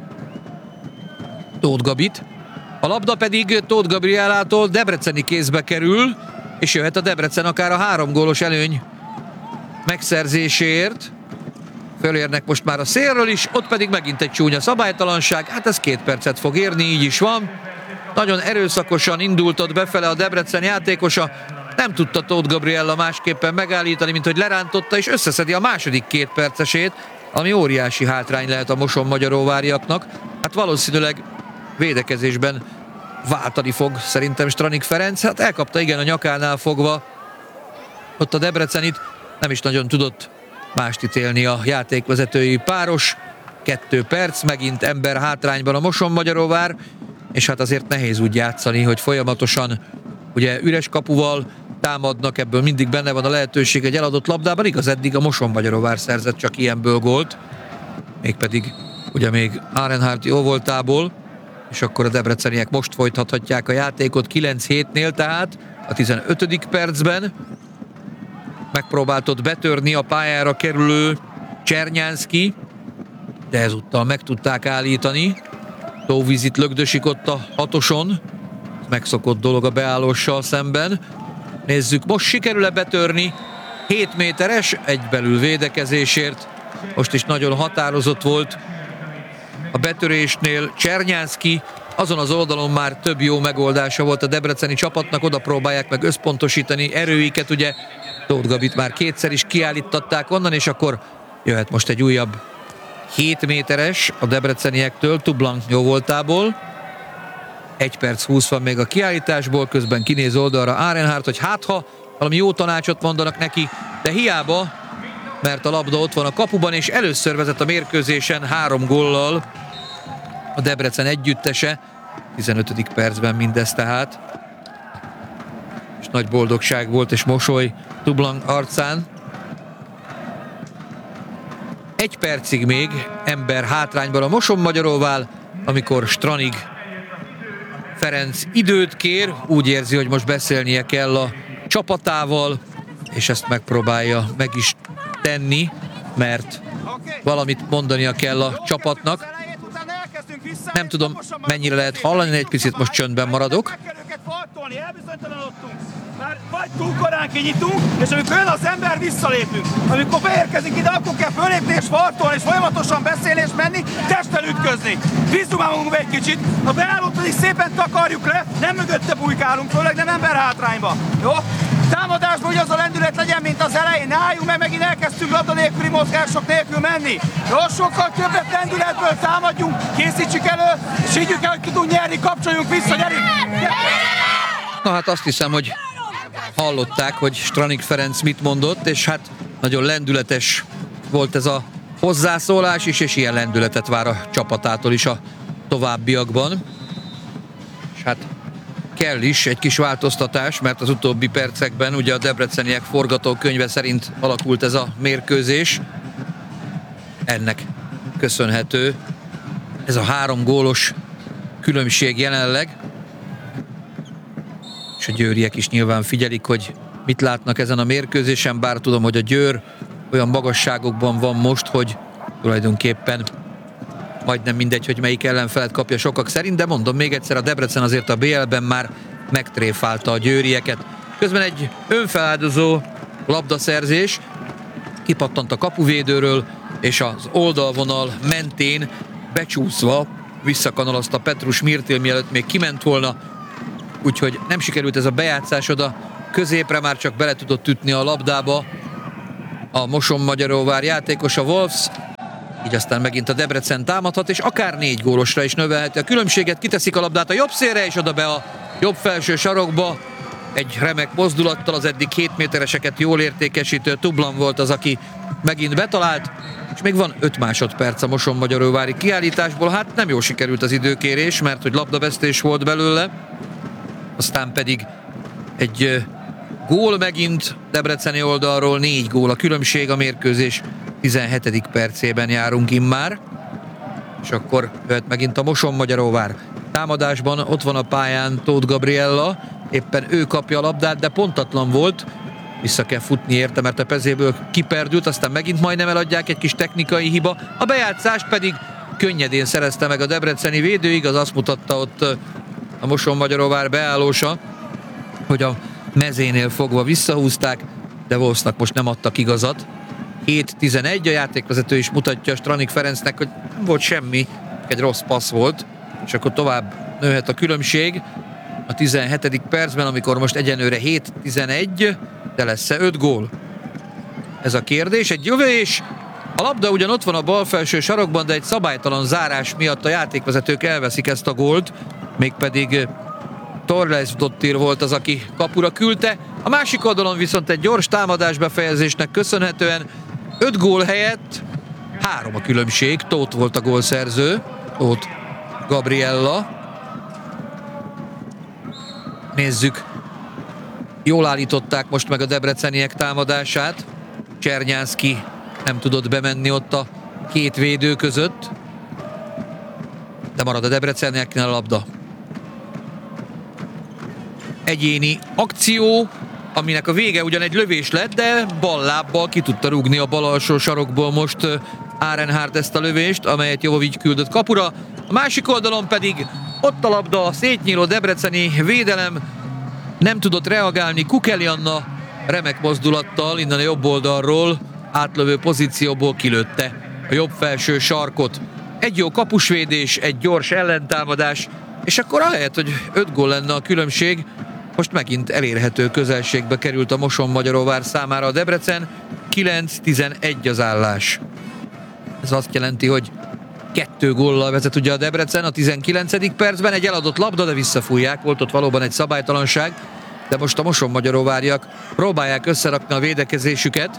Tóth Gabit. A labda pedig Tóth Gabrielától debreceni kézbe kerül, és jöhet a Debrecen akár a 3 gólos előny megszerzéséért. Fölérnek most már a szélről is, ott pedig megint egy csúnya szabálytalanság, hát ez 2 percet fog érni, így is van. Nagyon erőszakosan indult ott befele a Debrecen játékosa, nem tudta Tóth Gabriella másképpen megállítani, mint hogy lerántotta, és összeszedi a második 2 percesét, ami óriási hátrány lehet a Mosonmagyaróváriaknak. Hát valószínűleg védekezésben váltani fog szerintem Stranik Ferenc, hát elkapta igen a nyakánál fogva ott a Debrecenit, nem is nagyon tudott mást ítélni a játékvezetői páros. 2 perc, megint ember hátrányban a Mosonmagyaróvár, és hát azért nehéz úgy játszani, hogy folyamatosan ugye üres kapuval támadnak, ebből mindig benne van a lehetőség egy eladott labdában, igaz eddig a Mosonmagyaróvár szerzett csak ilyenből gólt, mégpedig ugye még Arenhardt jó voltából, és akkor a debreceniek most folytathatják a játékot 9-7-nél, tehát a 15. percben megpróbált ott betörni a pályára kerülő Csernyánszky, de ezúttal meg tudták állítani. Tóvizit lögdösik ott a 6-oson, megszokott dolog a beállóssal szemben. Nézzük, most sikerül-e betörni, 7 méteres, egybelül védekezésért, most is nagyon határozott volt a betörésnél Csernyánszky, azon az oldalon már több jó megoldása volt a debreceni csapatnak, oda próbálják meg összpontosítani erőiket, ugye Tóth Gabit már 2-szer is kiállították onnan, és akkor jöhet most egy újabb 7 méteres a debreceniektől, Tublan jó voltából. 1 perc 20 van még a kiállításból, közben kinéz oldalra Arenhardt, hogy hát ha valami jó tanácsot mondanak neki, de hiába, mert a labda ott van a kapuban, és először vezet a mérkőzésen 3 góllal a Debrecen együttese, 15. percben mindez tehát. És nagy boldogság volt, és mosoly Tublan arcán. 1 percig még ember hátrányban a Mosonmagyaróvár, amikor Stranig Ferenc időt kér, úgy érzi, hogy most beszélnie kell a csapatával, és ezt megpróbálja meg is tenni, mert valamit mondania kell a csapatnak. Nem tudom, mennyire lehet hallani, egy picit most csöndben maradok. Már vagy túl korán kinyitunk, és amikor jön az ember, visszalépünk. Amikor beérkezik ide, akkor kell fölépni és fartolni, és folyamatosan beszélni és menni, testtel ütközni. Bízzunk már magunkba egy kicsit, a beállót pedig szépen takarjuk le, nem mögötte bujkálunk, főleg nem ember hátrányba. Jó? Támadásban hogy az a lendület legyen, mint az elején, ne álljunk meg, megint elkezdtünk labda nélküli mozgások nélkül menni. Jó, sokkal többet lendületből támadjunk, készítsük elő, és higgyük el, hogy tudunk nyerni, kapcsoljunk vissza, gyerünk! Na hát azt hiszem, hogy hallották, hogy Stranig Ferenc mit mondott, és hát nagyon lendületes volt ez a hozzászólás is, és ilyen lendületet vár a csapatától is a továbbiakban. És hát kell is egy kis változtatás, mert az utóbbi percekben ugye a debreceniek forgatókönyve szerint alakult ez a mérkőzés. Ennek köszönhető ez a 3 gólos különbség jelenleg. És a győriek is nyilván figyelik, hogy mit látnak ezen a mérkőzésen, bár tudom, hogy a Győr olyan magasságokban van most, hogy tulajdonképpen majdnem mindegy, hogy melyik ellenfelet kapja sokak szerint, de mondom még egyszer, a Debrecen azért a BL-ben már megtréfálta a győrieket. Közben egy önfeláldozó labdaszerzés, kipattant a kapuvédőről, és az oldalvonal mentén becsúszva visszakanalazta Petrus Mirtil, mielőtt még kiment volna, úgyhogy nem sikerült ez a bejátszás oda középre, már csak bele tudott ütni a labdába a Mosonmagyaróvár játékos, a Wolves, így aztán megint a Debrecen támadhat, és akár 4 gólosra is növelheti a különbséget, kiteszik a labdát a jobb szélre, és oda be a jobb felső sarokba, egy remek mozdulattal, az eddig 7 métereseket jól értékesítő Tublan volt az, aki megint betalált, és még van 5 másodperc a Mosonmagyaróvári kiállításból, hát nem jól sikerült az időkérés, mert hogy labdavesztés volt belőle, aztán pedig egy gól megint debreceni oldalról, 4 gól a különbség, a mérkőzés 17. percében járunk immár, és akkor jöhet megint a Mosonmagyaróvár. Támadásban ott van a pályán Tóth Gabriella, éppen ő kapja a labdát, de pontatlan volt, vissza kell futni érte, mert a kezéből kiperdült, aztán megint majdnem eladják, egy kis technikai hiba, a bejátszást pedig könnyedén szerezte meg a debreceni védő, igaz, azt mutatta ott a Mosonmagyaróvár beállósa, hogy a mezénél fogva visszahúzták, de Wolfsnak most nem adtak igazat. 7-11, a játékvezető is mutatja Stranik Ferencnek, hogy nem volt semmi, egy rossz passz volt, és akkor tovább nőhet a különbség a 17. percben, amikor most egyenlőre 7-11, de lesz-e 5 gól? Ez a kérdés, egy jövés, a labda ugyan ott van a bal felső sarokban, de egy szabálytalan zárás miatt a játékvezetők elveszik ezt a gólt, mégpedig Torres Dottir volt az, aki kapura küldte. A másik oldalon viszont egy gyors támadás befejezésnek köszönhetően 5 gól helyett 3 a különbség. Tóth volt a gólszerző, Tóth Gabriella. Nézzük, jól állították most meg a debreceniek támadását. Csernyánszky nem tudott bemenni ott a 2 védő között, de marad a debrecenieknél a labda. Egyéni akció, aminek a vége ugyan egy lövés lett, de bal lábbal ki tudta rúgni a bal alsó sarokból most Arenhardt ezt a lövést, amelyet Jovovics küldött kapura. A másik oldalon pedig ott a labda, a szétnyíló debreceni védelem, nem tudott reagálni, Kukeli Anna remek mozdulattal innen a jobb oldalról, átlövő pozícióból kilőtte a jobb felső sarkot. Egy jó kapusvédés, egy gyors ellentámadás, és akkor ahelyett, hogy 5 gól lenne a különbség, most megint elérhető közelségbe került a Mosonmagyaróvár számára a Debrecen, 9-11 az állás. Ez azt jelenti, hogy 2 góllal vezet ugye a Debrecen a 19. percben, egy eladott labda, de visszafújják, volt ott valóban egy szabálytalanság, de most a Mosonmagyaróváriak próbálják összerakni a védekezésüket,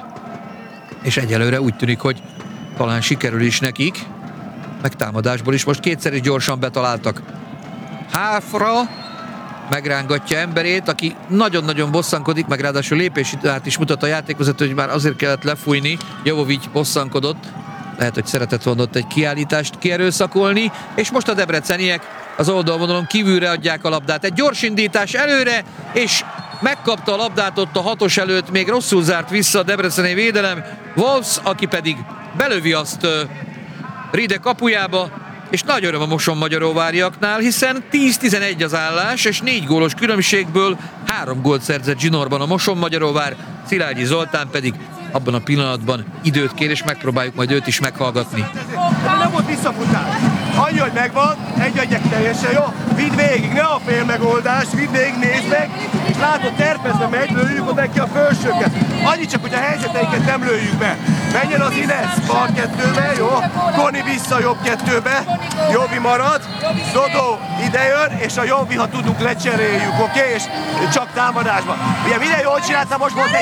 és egyelőre úgy tűnik, hogy talán sikerül is nekik, meg támadásból is most kétszer is gyorsan betaláltak. Háfra megrángatja emberét, aki nagyon-nagyon bosszankodik, meg ráadásul lépését is mutat a játékvezető, hogy már azért kellett lefújni, Jovovics bosszankodott, lehet, hogy szeretett volna ott egy kiállítást kierőszakolni, és most a debreceniek az oldalvonalon kívülre adják a labdát. Egy gyors indítás előre, és megkapta a labdát ott a 6-os előtt, még rosszul zárt vissza a debreceni védelem. Wolves, aki pedig belövi azt Ride kapujába, és nagy öröm a Mosonmagyaróváriaknál, hiszen 10-11 az állás, és 4 gólos különbségből 3 gólt szerzett zsinórban a Mosonmagyaróvár, Szilágyi Zoltán pedig abban a pillanatban időt kér, és megpróbáljuk majd őt is meghallgatni. Nem volt visszafutás. Annyi, hogy megvan, egy teljesen jó. Vidd végig, ne a fél megoldás, vidd végig, nézd meg, és látod, terpezve megy, lőjük oda ki a felsőket. Annyi csak, hogy a helyzeteiket nem lőjük be. Menjen az Ines bal 2-be, jó? Koni vissza jobb 2-be, Jovi marad, Dodó idejön, és a Jovi, ha tudunk, lecseréljük, oké? És csak támadásban. Ugye minden jól csináltam, most volt 1-2.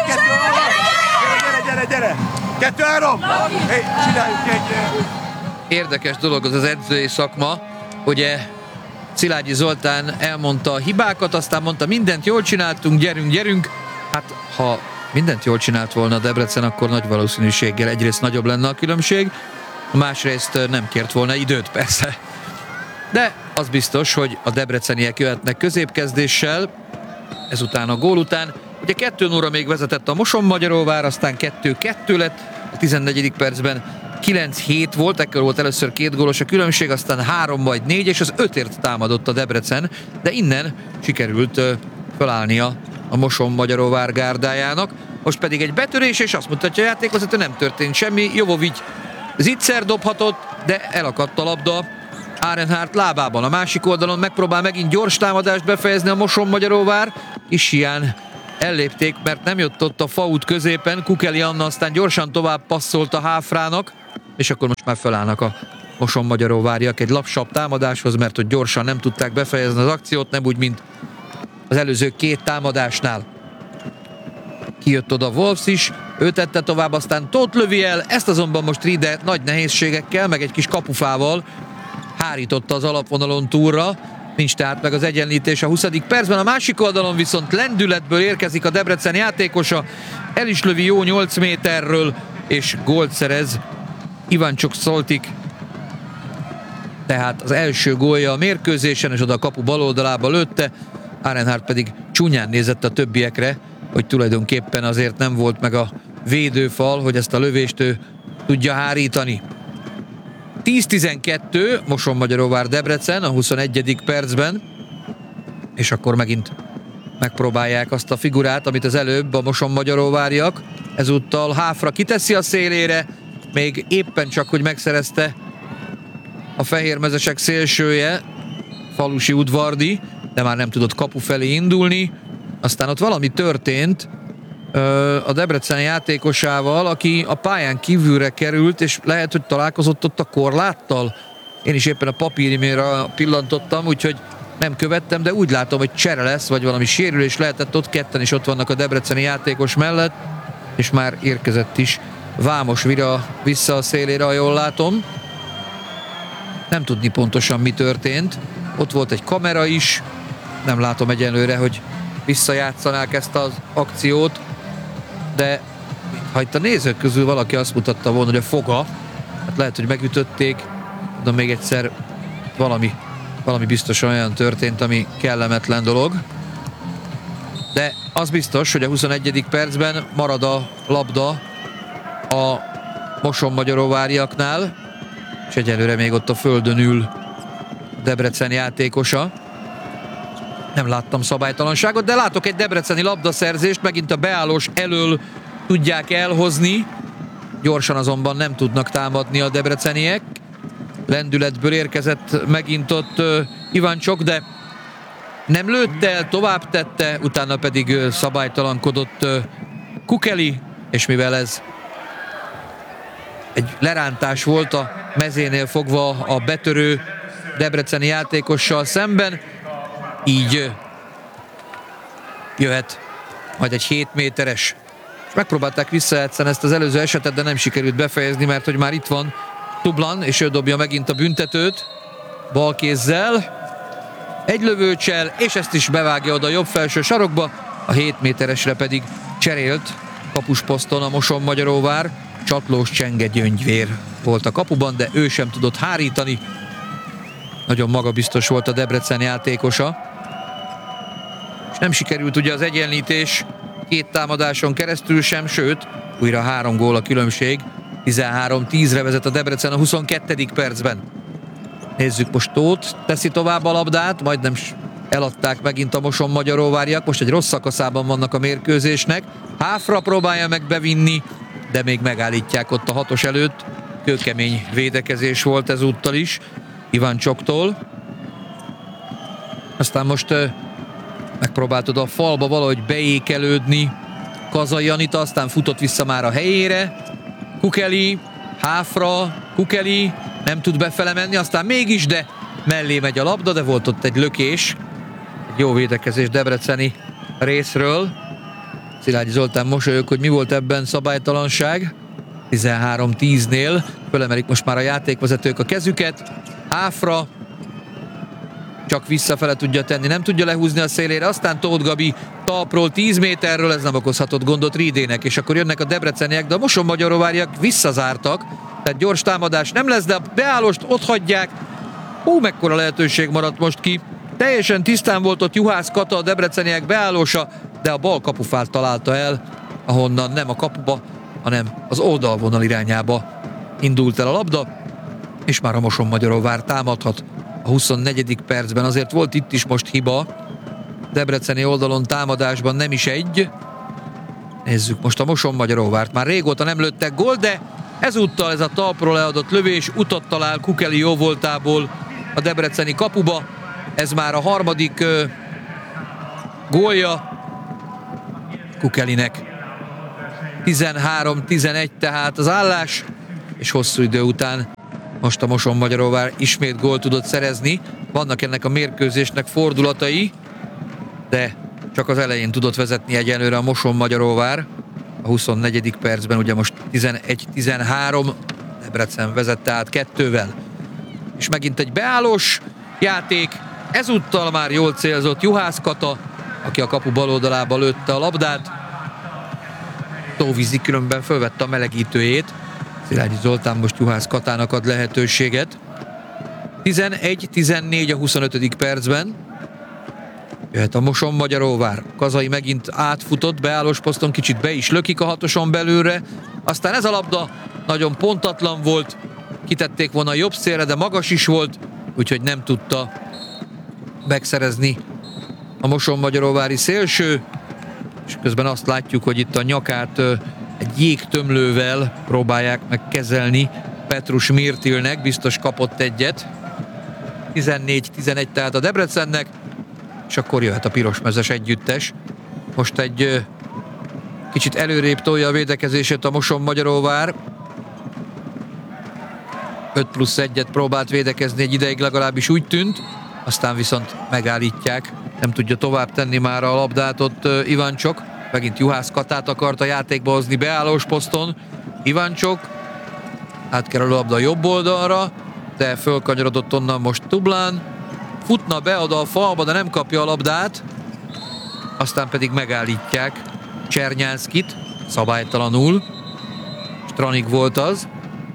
Gyere! 2-3! Hey, csináljuk egy... Érdekes dolog az edzői szakma, ugye Szilágyi Zoltán elmondta a hibákat, aztán mondta, mindent jól csináltunk, gyerünk. Hát ha mindent jól csinált volna a Debrecen, akkor nagy valószínűséggel egyrészt nagyobb lenne a különbség, másrészt nem kért volna időt persze. De az biztos, hogy a debreceniek jöhetnek középkezdéssel, ezután a gól után. Ugye 2-0-ra még vezetett a Mosonmagyaróvár, aztán 2-2 lett, a 14. percben 9-7 volt, ekkor volt először 2 gólos a különbség, aztán 3 majd 4, és az 5-ért támadott a Debrecen, de innen sikerült felállnia a Mosonmagyaróvár gárdájának. Most pedig egy betörés, és azt mutatja a játékvezető, nem történt semmi. Jovovics zicser dobhatott, de elakadt a labda Arenhardt lábában. A másik oldalon megpróbál megint gyors támadást befejezni a Mosonmagyaróvár. Kis hián ellépték, mert nem jött ott a faút középen. Kukeli Anna aztán gyorsan tovább passzolt a Háfrának, és akkor most már felállnak a Mosonmagyaróváriak egy lapsabb támadáshoz, mert hogy gyorsan nem tudták befejezni az akciót, nem úgy, mint az előző 2 támadásnál. Kijött oda Wolfs is, ő tette tovább, aztán Tóth lövi el, ezt azonban most Riede nagy nehézségekkel, meg egy kis kapufával hárította az alapvonalon túlra. Nincs tehát meg az egyenlítés a 20. percben. A másik oldalon viszont lendületből érkezik a Debrecen játékosa, el is lövi jó 8 méterről, és gólt szerez Ivancsuk Szoltik. Tehát az első gólja a mérkőzésen, és oda a kapu bal oldalába lőtte. Arenhardt pedig csúnyán nézett a többiekre, hogy tulajdonképpen azért nem volt meg a védőfal, hogy ezt a lövést ő tudja hárítani. 10-12 Mosonmagyaróvár Debrecen a 21. percben, és akkor megint megpróbálják azt a figurát, amit az előbb a Mosonmagyaróváriak. Ezúttal Háfra kiteszi a szélére, még éppen csak, hogy megszerezte a fehérmezesek szélsője, Falusi Udvardi, de már nem tudott kapu felé indulni. Aztán ott valami történt a Debrecen játékosával, aki a pályán kívülre került, és lehet, hogy találkozott ott a korláttal. Én is éppen a papírjára pillantottam, úgyhogy nem követtem, de úgy látom, hogy csere lesz, vagy valami sérülés lehetett ott, ketten is ott vannak a debreceni játékos mellett, és már érkezett is Vámos Vira vissza a szélére, ha jól látom. Nem tudni pontosan, mi történt. Ott volt egy kamera is, nem látom egyenlőre, hogy visszajátszanák ezt az akciót, de ha itt a nézők közül valaki azt mutatta volna, hogy a foga, hát lehet, hogy megütötték, de még egyszer valami biztosan olyan történt, ami kellemetlen dolog. De az biztos, hogy a 21. percben marad a labda a Mosonmagyaróváriaknál, és egyelőre még ott a földön ül Debrecen játékosa. Nem láttam szabálytalanságot, de látok egy debreceni labdaszerzést, megint a beállós elől tudják elhozni. Gyorsan azonban nem tudnak támadni a debreceniek. Lendületből érkezett megint ott Ivancsuk, de nem lőtte el, tovább tette, utána pedig szabálytalankodott Kukeli, és mivel ez egy lerántás volt a mezénél fogva a betörő debreceni játékossal szemben, így jöhet majd egy 7 méteres. Megpróbálták visszajátszani ezt az előző esetet, de nem sikerült befejezni, mert hogy már itt van Tublan, és ő dobja megint a büntetőt bal kézzel. Egy lövőcsel, és ezt is bevágja oda a jobb felső sarokba. A 7 méteresre pedig cserélt kapusposzton a Mosonmagyaróvár. Csatlós Csenge Gyöngyvér volt a kapuban, de ő sem tudott hárítani. Nagyon magabiztos volt a Debrecen játékosa. És nem sikerült ugye az egyenlítés 2 támadáson keresztül sem, sőt, újra 3 gól a különbség. 13-10-re vezet a Debrecen a 22. percben. Nézzük most Tóth, teszi tovább a labdát, majdnem eladták megint a Mosonmagyaróváriak, most egy rossz szakaszában vannak a mérkőzésnek. Háfra próbálja meg bevinni, de még megállítják ott a 6-os előtt. Kőkemény védekezés volt ezúttal is Ivancsuktól. Aztán most megpróbált oda a falba valahogy beékelődni Kazai Anita, aztán futott vissza már a helyére. Kukeli, Háfra, Kukeli nem tud befele menni, aztán mégis, de mellé megy a labda, de volt ott egy lökés. Egy jó védekezés debreceni részről. Szilágyi Zoltán mosolyog, hogy mi volt ebben szabálytalanság. 13-10-nél fölemelik most már a játékvezetők a kezüket. Háfra csak visszafele tudja tenni, nem tudja lehúzni a szélére, aztán Tóth Gabi talpról 10 méterről, ez nem okozhatott gondot Riedének, és akkor jönnek a debreceniek, de a Mosonmagyaróváriak visszazártak, tehát gyors támadás nem lesz, de a beállost ott hagyják, Mekkora lehetőség maradt most ki. Teljesen tisztán volt ott Juhász Kata, a debreceniek beállósa, de a bal kapufát találta el, ahonnan nem a kapuba, hanem az oldalvonal irányába indult el a labda, és már a Mosonmagyaróvár támadhat a 24. percben. Azért volt itt is most hiba, debreceni oldalon támadásban nem is egy. Nézzük most a Mosonmagyaróvárt. Már régóta nem lőttek gól, de ezúttal ez a talpról leadott lövés utat talál Kukeli jóvoltából a debreceni kapuba. Ez már a harmadik gólja Kukelinek. 13-11 tehát az állás, és hosszú idő után most a Mosonmagyaróvár ismét gólt tudott szerezni. Vannak ennek a mérkőzésnek fordulatai, de csak az elején tudott vezetni egyenlőre a Mosonmagyaróvár. A 24. percben ugye most 11-13, Debrecen vezette át 2-vel. És megint egy beállós játék, ezúttal már jól célzott Juhász Kata, aki a kapu bal oldalába lőtte a labdát. Tóvizi különben fölvette a melegítőjét. Szilágyi Zoltán most Juhász Katának ad lehetőséget. 11-14 a 25. percben. Jöhet a Mosonmagyaróvár. Kazai megint átfutott, beállós poszton kicsit be is lökik a hatoson belőle. Aztán ez a labda nagyon pontatlan volt. Kitették volna a jobb szélre, de magas is volt, úgyhogy nem tudta megszerezni a Mosonmagyaróvári szélső. És közben azt látjuk, hogy itt a nyakát egy jégtömlővel próbálják meg kezelni Petrus Mirtilnek, biztos kapott egyet. 14-11 tehát a Debrecennek, és akkor jöhet a pirosmezes együttes. Most egy kicsit előrébb tolja a védekezését a Mosonmagyaróvár. 5+1-et próbált védekezni egy ideig, legalábbis úgy tűnt, aztán viszont megállítják. Nem tudja tovább tenni már a labdát ott Ivancsok. Megint Juhász Katát akart a játékba hozni beállós poszton. Ivancsok átkerül a labda a jobb oldalra, de fölkanyarodott onnan most Tublán. Futna be oda a falba, de nem kapja a labdát. Aztán pedig megállítják Csernyánszkit szabálytalanul. Stranig volt az.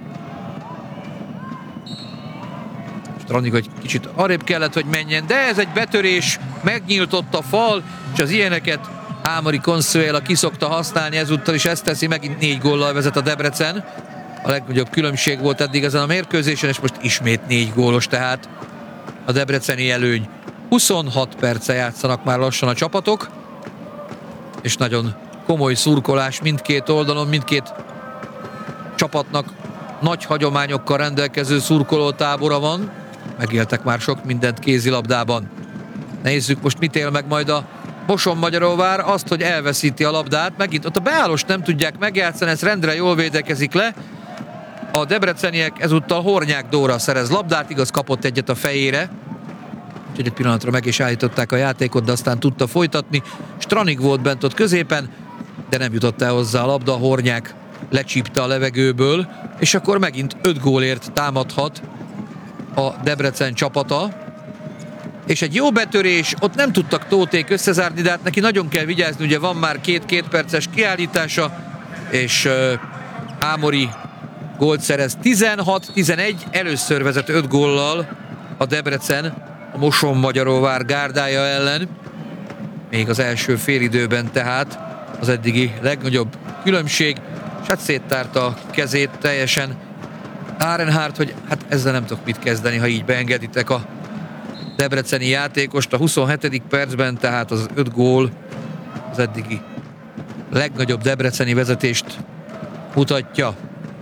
Stranig egy kicsit arrébb kellett, hogy menjen, de ez egy betörés, megnyílt a fal, és az ilyeneket Ámari Consuela kiszokta használni, ezúttal is ezt teszi, megint 4 góllal vezet a Debrecen. A legnagyobb különbség volt eddig ezen a mérkőzésen, és most ismét 4 gólos, tehát a debreceni előny. 26 perce játszanak már lassan a csapatok, és nagyon komoly szurkolás mindkét oldalon, mindkét csapatnak nagy hagyományokkal rendelkező szurkolótábora van. Megéltek már sok mindent kézilabdában. Nézzük most mit él meg majd a Mosonmagyaróvár, azt, hogy elveszíti a labdát. Megint ott a beállost nem tudják megjátszani, ez rendre jól védekezik le. A debreceniek ezúttal Hornyák Dóra szerez labdát, igaz, kapott egyet a fejére. Úgyhogy egy pillanatra meg is állították a játékot, de aztán tudta folytatni. Stranig volt bent ott középen, de nem jutott el hozzá a labda, Hornyák lecsípte a levegőből, és akkor megint 5 gólért támadhat a Debrecen csapata. És egy jó betörés, ott nem tudtak Tóték összezárni, de hát neki nagyon kell vigyázni, ugye van már 2 perces kiállítása, és Ámori gólt szerez. 16-11, először vezet 5 góllal a Debrecen a Mosonmagyaróvár gárdája ellen, még az első félidőben tehát az eddigi legnagyobb különbség, és hát széttárta a kezét teljesen Arenhardt, hogy hát ezzel nem tudok mit kezdeni, ha így beengeditek a debreceni játékost. A 27. percben tehát az 5 gól az eddigi legnagyobb debreceni vezetést mutatja.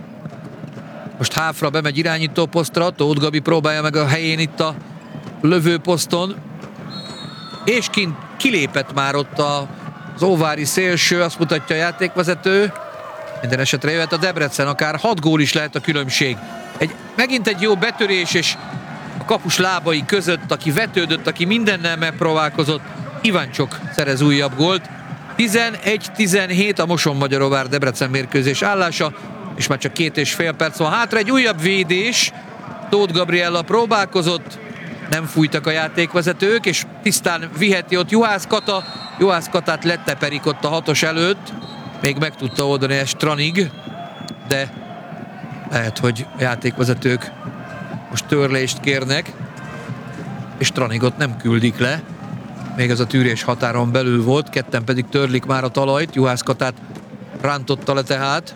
Most háfra bemegy irányító posztra, Tóth Gabi próbálja meg a helyén itt a lövőposzton, és kilépett már ott az óvári szélső, azt mutatja a játékvezető. Minden esetre jöhet a Debrecen, akár 6 gól is lehet a különbség. Megint egy jó betörés, és a kapus lábai között, aki vetődött, aki mindennel megpróbálkozott, Ivancsok szerez újabb gólt. 11-17 a Mosonmagyaróvár Debrecen mérkőzés állása, és már csak 2,5 perc van hátra. Egy újabb védés, Tóth Gabriella próbálkozott, nem fújtak a játékvezetők, és tisztán viheti ott Juhász Kata. Juhász Katát letteperik ott a 6-os előtt, még meg tudta oldani ezt Stranig, de lehet, hogy a játékvezetők most törlést kérnek. és Tranigot nem küldik le. Még ez a tűrés határon belül volt, ketten pedig törlik már a talajt. Juhász Katát rántotta le tehát.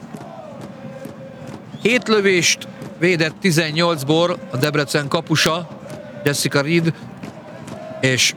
7 lövést védett 18-ból a Debrecen kapusa, Jessica Reed, és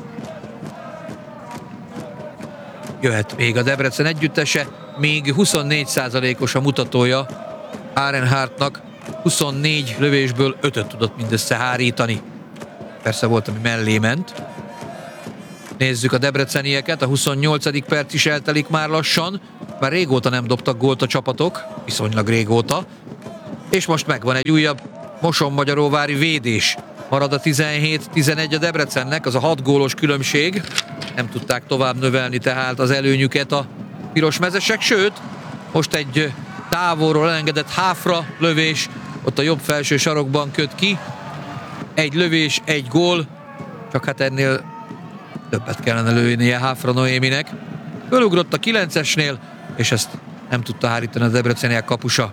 jöhet még a Debrecen együttese, még 24%-os a mutatója Arenhardtnak, 24 lövésből 5-öt tudott mindössze hárítani. Persze volt, ami mellé ment. Nézzük a debrecenieket, a 28. perc is eltelik már lassan, már régóta nem dobtak gólt a csapatok, viszonylag régóta, és most megvan egy újabb Mosonmagyaróvári védés. Marad a 17-11 a Debrecennek, az a 6 gólos különbség. Nem tudták tovább növelni tehát az előnyüket a pirosmezesek, sőt, most egy távolról elengedett háfra lövés, ott a jobb felső sarokban köt ki. Egy lövés, egy gól, csak hát ennél többet kellene lőnie Háfra Noéminek. Fölugrott a 9-esnél, és ezt nem tudta hárítani a debreceniek kapusa.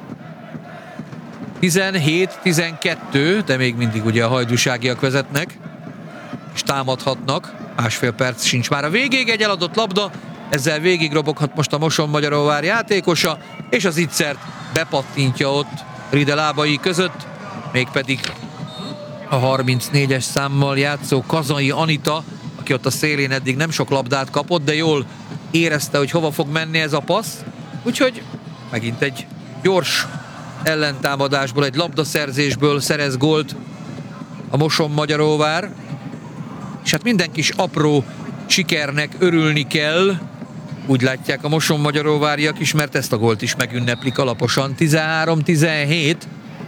17-12, de még mindig ugye a hajdúságiak vezetnek, és támadhatnak. Másfél perc sincs már a végéig, egy eladott labda, ezzel végig roboghat most a Mosonmagyaróvár játékosa, és az Zitzert bepattintja ott Ride lábai között, mégpedig a 34-es számmal játszó Kazai Anita, aki ott a szélén eddig nem sok labdát kapott, de jól érezte, hogy hova fog menni ez a passz, úgyhogy megint egy gyors ellentámadásból, egy labdaszerzésből szerez gólt a Mosonmagyaróvár, és hát minden kis apró sikernek örülni kell, úgy látják a Mosonmagyaróváriak is, mert ezt a gólt is megünneplik alaposan. 13-17,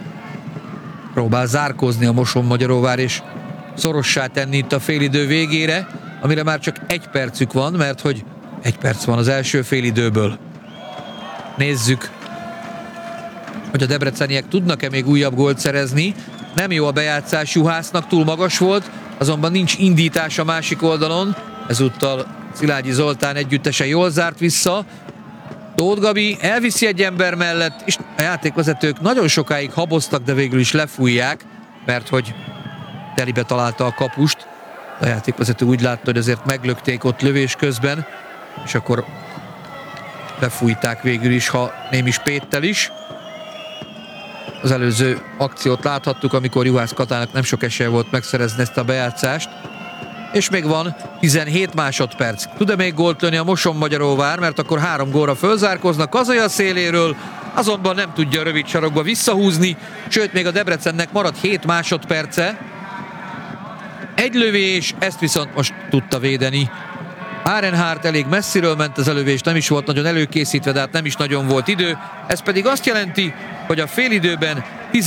próbál zárkózni a Mosonmagyaróvár, és szorossá tenni itt a félidő végére, amire már csak 1 percük van, mert hogy 1 perc van az első félidőből. Nézzük, hogy a debreceniek tudnak-e még újabb gólt szerezni. Nem jó a bejátszás Juhásznak, túl magas volt, azonban nincs indítás a másik oldalon. Ezúttal Szilágyi Zoltán együttese jól zárt vissza. Tóth Gabi elviszi egy ember mellett, és a játékvezetők nagyon sokáig haboztak, de végül is lefújják, mert hogy telibe találta a kapust. A játékvezető úgy látta, hogy azért meglökték ott lövés közben, és akkor lefújták végül is, ha némi spéttel is. Az előző akciót láthattuk, amikor Juhász Katának nem sok esélye volt megszerezni ezt a bejátszást. És még van 17 másodperc. Tud-e még gólt lőni a Mosonmagyaróvár, mert akkor 3 gólra fölzárkoznak Kazai a széléről, azonban nem tudja a rövid sarokba visszahúzni, sőt még a Debrecennek marad 7 másodperce. Egy lövés, ezt viszont most tudta védeni. Arenhardt elég messziről ment az lövés, nem is volt nagyon előkészítve, de hát nem is nagyon volt idő. Ez pedig azt jelenti, hogy a félidőben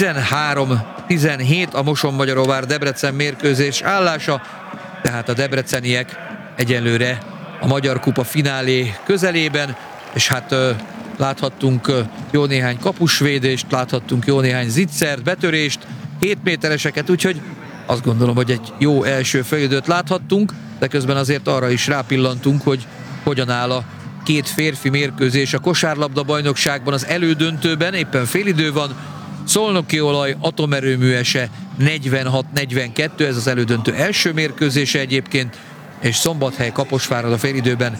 13-17 a Mosonmagyaróvár Debrecen mérkőzés állása, tehát a debreceniek egyelőre a Magyar Kupa finálé közelében, és hát láthattunk jó néhány kapusvédést, láthattunk jó néhány zicsert, betörést, 7 métereseket, úgyhogy azt gondolom, hogy egy jó első félidőt láthattunk, de közben azért arra is rápillantunk, hogy hogyan áll a 2 férfi mérkőzés a kosárlabda bajnokságban az elődöntőben, éppen félidő van, Szolnoki Olaj atomerőműese 46-42, ez az elődöntő első mérkőzése egyébként, és Szombathely Kaposvárad a félidőben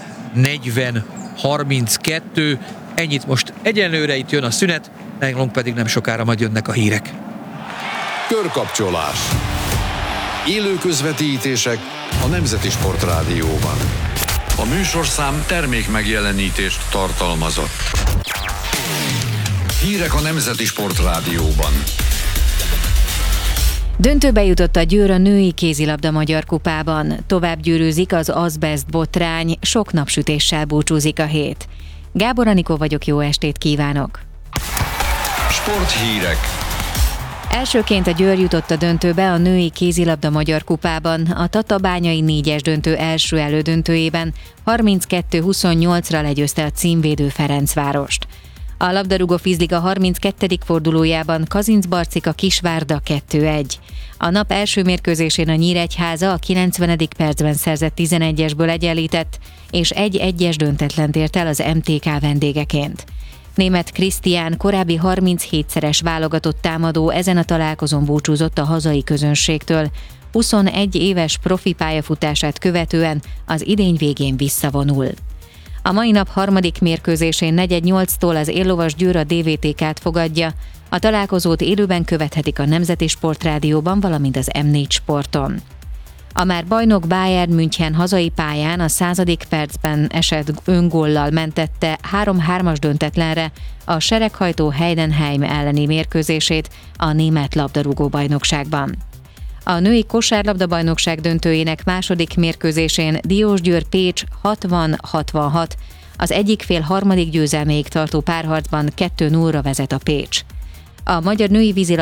40-32. Ennyit most egyenlőre, itt jön a szünet, nálunk pedig nem sokára majd jönnek a hírek. Körkapcsolás. Élő közvetítések a Nemzeti Sportrádióban. A műsorszám termék megjelenítést tartalmazott. Hírek a Nemzeti Sportrádióban. Döntőbe jutott a Győr a női kézilabda Magyar Kupában. Tovább gyűrűzik az azbest botrány, sok napsütéssel búcsúzik a hét. Gábor Anikó vagyok, jó estét kívánok! Sporthírek. Elsőként a Győr jutott a döntőbe a női kézilabda Magyar Kupában, a tatabányai 4-es döntő első elődöntőjében 32-28-ra legyőzte a címvédő Ferencvárost. A labdarúgó vízliga 32. fordulójában Kazincbarcika Kisvárda 2-1. A nap első mérkőzésén a Nyíregyháza a 90. percben szerzett 11-esből egyenlített, és 1-1-es döntetlent ért el az MTK vendégeként. Németh Krisztián, korábbi 37-szeres válogatott támadó ezen a találkozón búcsúzott a hazai közönségtől. 21 éves profi pályafutását követően az idény végén visszavonul. A mai nap harmadik mérkőzésén 4:08-tól az Éllovas Győr a DVTK-t fogadja. A találkozót élőben követhetik a Nemzeti Sportrádióban, valamint az M4 Sporton. A már bajnok Bayern München hazai pályán a 100. percben esett öngóllal mentette 3-3-as döntetlenre a sereghajtó Heidenheim elleni mérkőzését a német labdarúgó-bajnokságban. A női kosárlabda-bajnokság döntőjének második mérkőzésén Diósgyőr Pécs 60-66, az egyik fél harmadik győzelméig tartó párharcban 2-0-ra vezet a Pécs. A magyar női vízilabda